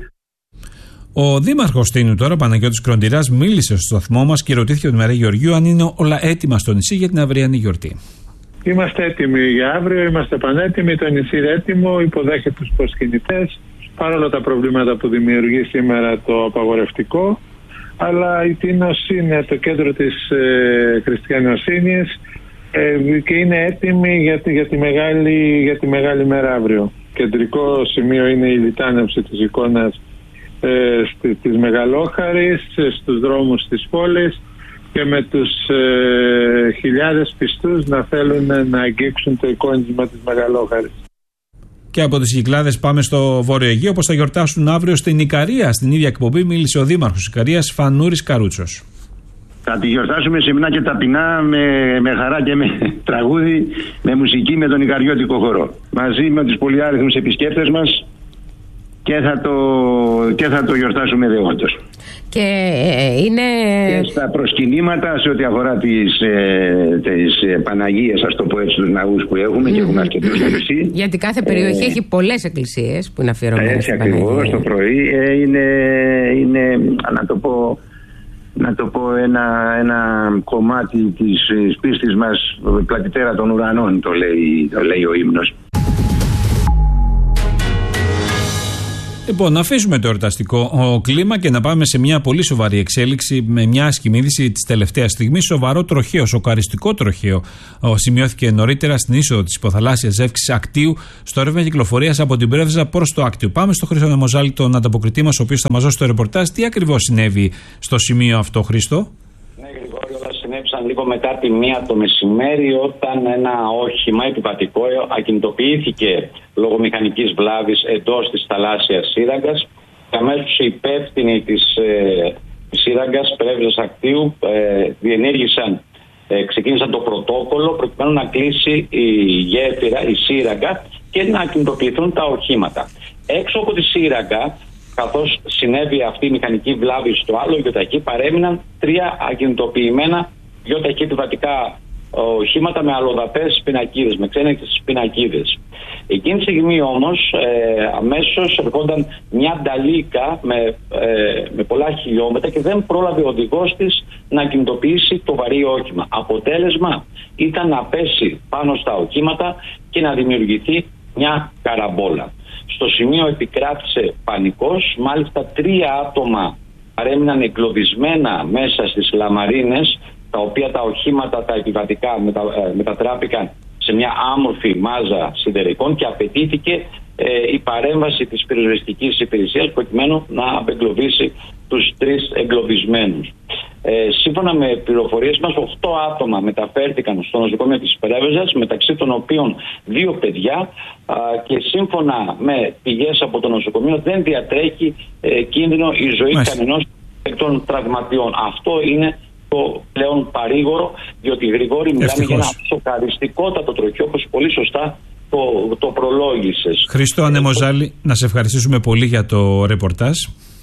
Ο Δήμαρχος Τίνου τώρα, Παναγιώτης Κροντηράς, μίλησε στο σταθμό μας και ρωτήθηκε από τη Μαρία Γεωργίου αν είναι όλα έτοιμα στο νησί για την αυριανή γιορτή. Είμαστε έτοιμοι για αύριο, είμαστε πανέτοιμοι, το νησί είναι έτοιμο, υποδέχεται τους προσκυνητές, παρόλα τα προβλήματα που δημιουργεί σήμερα το απαγορευτικό, αλλά η Τίνος είναι το κέντρο της χριστιανοσύνης και είναι έτοιμη για τη μεγάλη μέρα αύριο. Κεντρικό σημείο είναι η λιτάνευση της εικόνας της Μεγαλόχαρης στους δρόμους της πόλης και με τους χιλιάδες πιστούς να θέλουν να αγγίξουν το εικόνισμα της Μεγαλόχαρης. Και από τις Κυκλάδες πάμε στο Βόρειο Αιγαίο, όπως θα γιορτάσουν αύριο στην Ικαρία. Στην ίδια εκπομπή μίλησε ο Δήμαρχος Ικαρίας, Φανούρης Καρούτσος. Θα τη γιορτάσουμε σεμνά και ταπεινά, με χαρά και με τραγούδι, με μουσική, με τον Ικαριώτικο χορό. Μαζί με τους πολυάριθμους επισκέπτες μας και θα το γιορτάσουμε δεόντως. Και είναι... Και στα προσκυνήματα σε ό,τι αφορά τις Παναγίες, ας το πω έτσι, τους ναούς που έχουμε και έχουμε αρκετούς στο νησί. Γιατί κάθε περιοχή έχει πολλές εκκλησίες που είναι αφιερωμένες στην Παναγία. Έτσι ακριβώς, το πρωί είναι, να το πω, να το πω, ένα κομμάτι της πίστης μας, πλατητέρα των ουρανών, το λέει ο ύμνος. Λοιπόν, να αφήσουμε το εορταστικό κλίμα και να πάμε σε μια πολύ σοβαρή εξέλιξη με μια άσχημη είδηση της τελευταίας στιγμής. Σοβαρό τροχαίο, σοκαριστικό τροχαίο σημειώθηκε νωρίτερα στην είσοδο της υποθαλάσσιας ζεύξης Ακτίου στο ρεύμα κυκλοφορίας από την Πρέβεζα προς το Άκτιο. Πάμε στο Χρήστο Νεμοζάλη, τον ανταποκριτή μας, ο οποίος θα μας δώσει το ρεπορτάζ. Τι ακριβώς συνέβη στο σημείο αυτό, Χρήστο? Ναι, Γρηγόρη, όλα συνέβησαν λίγο μετά τη 1 το μεσημέρι, όταν ένα όχημα επιβατικό ακινητοποιήθηκε λόγω μηχανικής βλάβης εντός της θαλάσσιας σύραγγας και αμέσως οι υπεύθυνοι της σύραγγας Πρέβεζας Ακτίου ξεκίνησαν το πρωτόκολλο προκειμένου να κλείσει η γέφυρα, η σύραγγα, και να ακινητοποιηθούν τα οχήματα. Έξω από τη σύραγγα, καθώς συνέβη αυτή η μηχανική βλάβη στο άλλο γιοταχή, παρέμειναν 3 ακινητοποιημένα γιοταχή επιβατικά οχήματα με αλλοδαπές πινακίδες, με ξένες πινακίδες. Εκείνη τη στιγμή όμως αμέσως ερχόταν μια νταλίκα με πολλά χιλιόμετρα και δεν πρόλαβε ο οδηγός της να κινητοποιήσει το βαρύ όχημα. Αποτέλεσμα ήταν να πέσει πάνω στα οχήματα και να δημιουργηθεί μια καραμπόλα. Στο σημείο επικράτησε πανικός, μάλιστα 3 άτομα παρέμειναν εγκλωβισμένα μέσα στις λαμαρίνες, τα οποία τα οχήματα, τα επιβατικά μετατράπηκαν σε μια άμορφη μάζα σιδερικών και απαιτήθηκε η παρέμβαση της πυροσβεστικής υπηρεσίας προκειμένου να απεγκλωβίσει τους 3 εγκλωβισμένους. Σύμφωνα με πληροφορίες μας, 8 άτομα μεταφέρθηκαν στο νοσοκομείο της Πρέβεζας, μεταξύ των οποίων 2 παιδιά, και σύμφωνα με πηγές από το νοσοκομείο δεν διατρέχει κίνδυνο η ζωή κανενός εκ των τραυματιών. Αυτό είναι το πλέον παρήγορο, διότι, Γρηγόρη, μιλάμε για ένα σοκαριστικότατο τροχαίο, όπως πολύ σωστά το προλόγησες. Χρήστο Νεμοζάλη, να σε ευχαριστήσουμε πολύ για το ρεπορτάζ.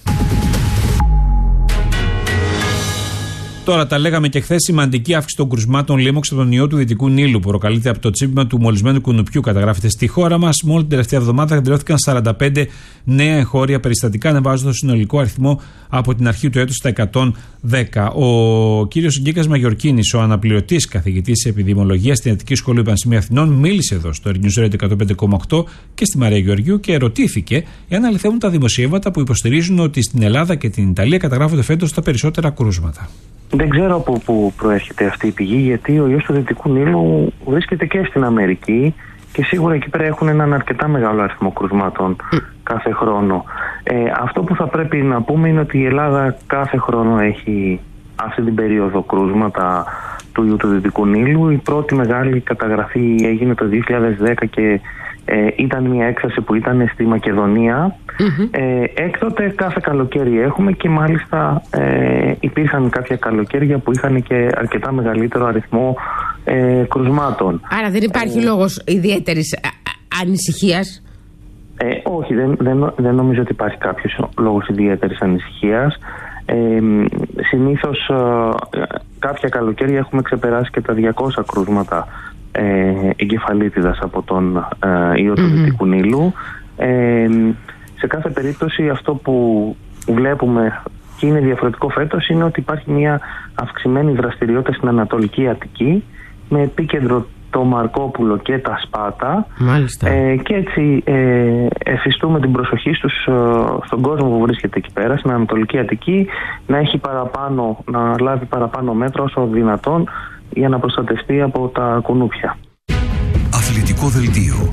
Τώρα, τα λέγαμε και χθες, σημαντική αύξηση των κρουσμάτων λίμωξ από τον ιό του Δυτικού Νείλου που προκαλείται από το τσίπημα του μολυσμένου κουνουπιού. Καταγράφεται στη χώρα μας. Μόλις την τελευταία εβδομάδα καταγράφηκαν 45 νέα εγχώρια περιστατικά, ανεβάζοντας το συνολικό αριθμό από την αρχή του έτους στα 110. Ο κύριος Γκίκας Μαγιορκίνης, ο αναπληρωτής καθηγητής επιδημιολογίας στην Ιατρική Σχολή Πανεπιστημίου Αθηνών, μίλησε εδώ στο News Radio 105,8 και στη Μαρία Γεωργίου και ερωτήθηκε εάν αληθεύουν τα δημοσιεύματα που υποστηρίζουν ότι στην Ελλάδα και την Ιταλία καταγράφονται φέτος τα περισσότερα κρούσματα. Δεν ξέρω από πού προέρχεται αυτή η πηγή, γιατί ο ιός του Δυτικού Νείλου βρίσκεται και στην Αμερική και σίγουρα εκεί πέρα έχουν έναν αρκετά μεγάλο αριθμό κρουσμάτων κάθε χρόνο. Αυτό που θα πρέπει να πούμε είναι ότι η Ελλάδα κάθε χρόνο έχει αυτή την περίοδο κρούσματα του ιού του Δυτικού Νείλου. Η πρώτη μεγάλη καταγραφή έγινε το 2010 και ήταν μια έκθεση που ήταν στη Μακεδονία. Έκτοτε κάθε καλοκαίρι έχουμε, και μάλιστα υπήρχαν κάποια καλοκαίρια που είχαν και αρκετά μεγαλύτερο αριθμό κρουσμάτων. Άρα δεν υπάρχει λόγος ιδιαίτερης ανησυχίας? Όχι, δεν νομίζω ότι υπάρχει κάποιος λόγος ιδιαίτερης ανησυχίας. Συνήθως κάποια καλοκαίρια έχουμε ξεπεράσει και τα 200 κρούσματα εγκεφαλίτιδας από τον ιό του Δυτικού Νείλου. Σε κάθε περίπτωση αυτό που βλέπουμε και είναι διαφορετικό φέτος είναι ότι υπάρχει μια αυξημένη δραστηριότητα στην Ανατολική Αττική με επίκεντρο το Μαρκόπουλο και τα Σπάτα. Και έτσι εφιστούμε την προσοχή στον κόσμο που βρίσκεται εκεί πέρα στην Ανατολική Αττική να λάβει παραπάνω μέτρα όσο δυνατόν για να προστατευτεί από τα κουνούπια. Αθλητικό δελτίο.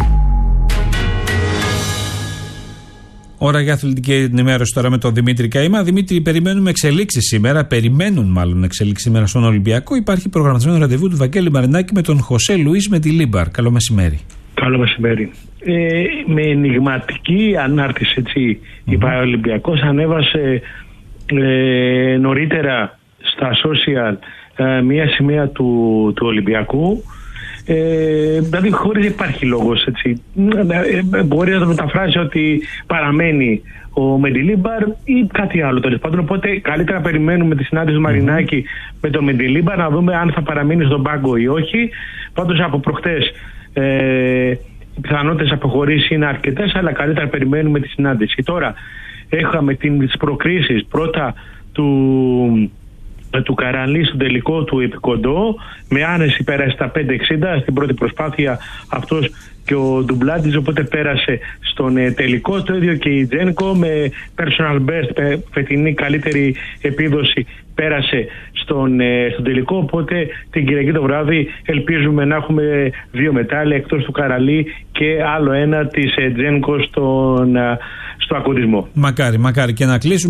Ώρα για αθλητική ενημέρωση τώρα με τον Δημήτρη Καΐμα. Δημήτρη, περιμένουν εξελίξεις σήμερα στον Ολυμπιακό. Υπάρχει προγραμματισμένο ραντεβού του Βαγγέλη Μαρινάκη με τον Χωσέ Λουίς Μεντιλίμπαρ. Καλό μεσημέρι. Καλό μεσημέρι. Με ενιγματική ανάρτηση, έτσι, η Παραολυμπιακός ανέβασε νωρίτερα στα social μια σημαία του Ολυμπιακού. Δηλαδή χωρίς υπάρχει λόγος, έτσι. Μπορεί να το μεταφράσει ότι παραμένει ο Μεντιλίμπαρ ή κάτι άλλο τέλος πάντων. Οπότε καλύτερα περιμένουμε τη συνάντηση του Μαρινάκη με τον Μεντιλίμπαρ να δούμε αν θα παραμείνει στον πάγκο ή όχι. Πάντως από προχτές οι πιθανότητες αποχωρήσει είναι αρκετές, αλλά καλύτερα περιμένουμε τη συνάντηση. Τώρα έχαμε τις προκρίσεις πρώτα του Καραλή στον τελικό του επικοντό. Με άνεση πέρασε τα 5.60. Στην πρώτη προσπάθεια αυτός και ο Ντουμπλάντης, οπότε πέρασε στον τελικό. Το ίδιο και η Τζένκο με personal best, φετινή καλύτερη επίδοση, πέρασε στον τελικό. Οπότε την Κυριακή το βράδυ ελπίζουμε να έχουμε 2 μετάλλια εκτός του Καραλή και άλλο ένα της Τζένκο στο ακοντισμό. Μακάρι και να κλείσουμε.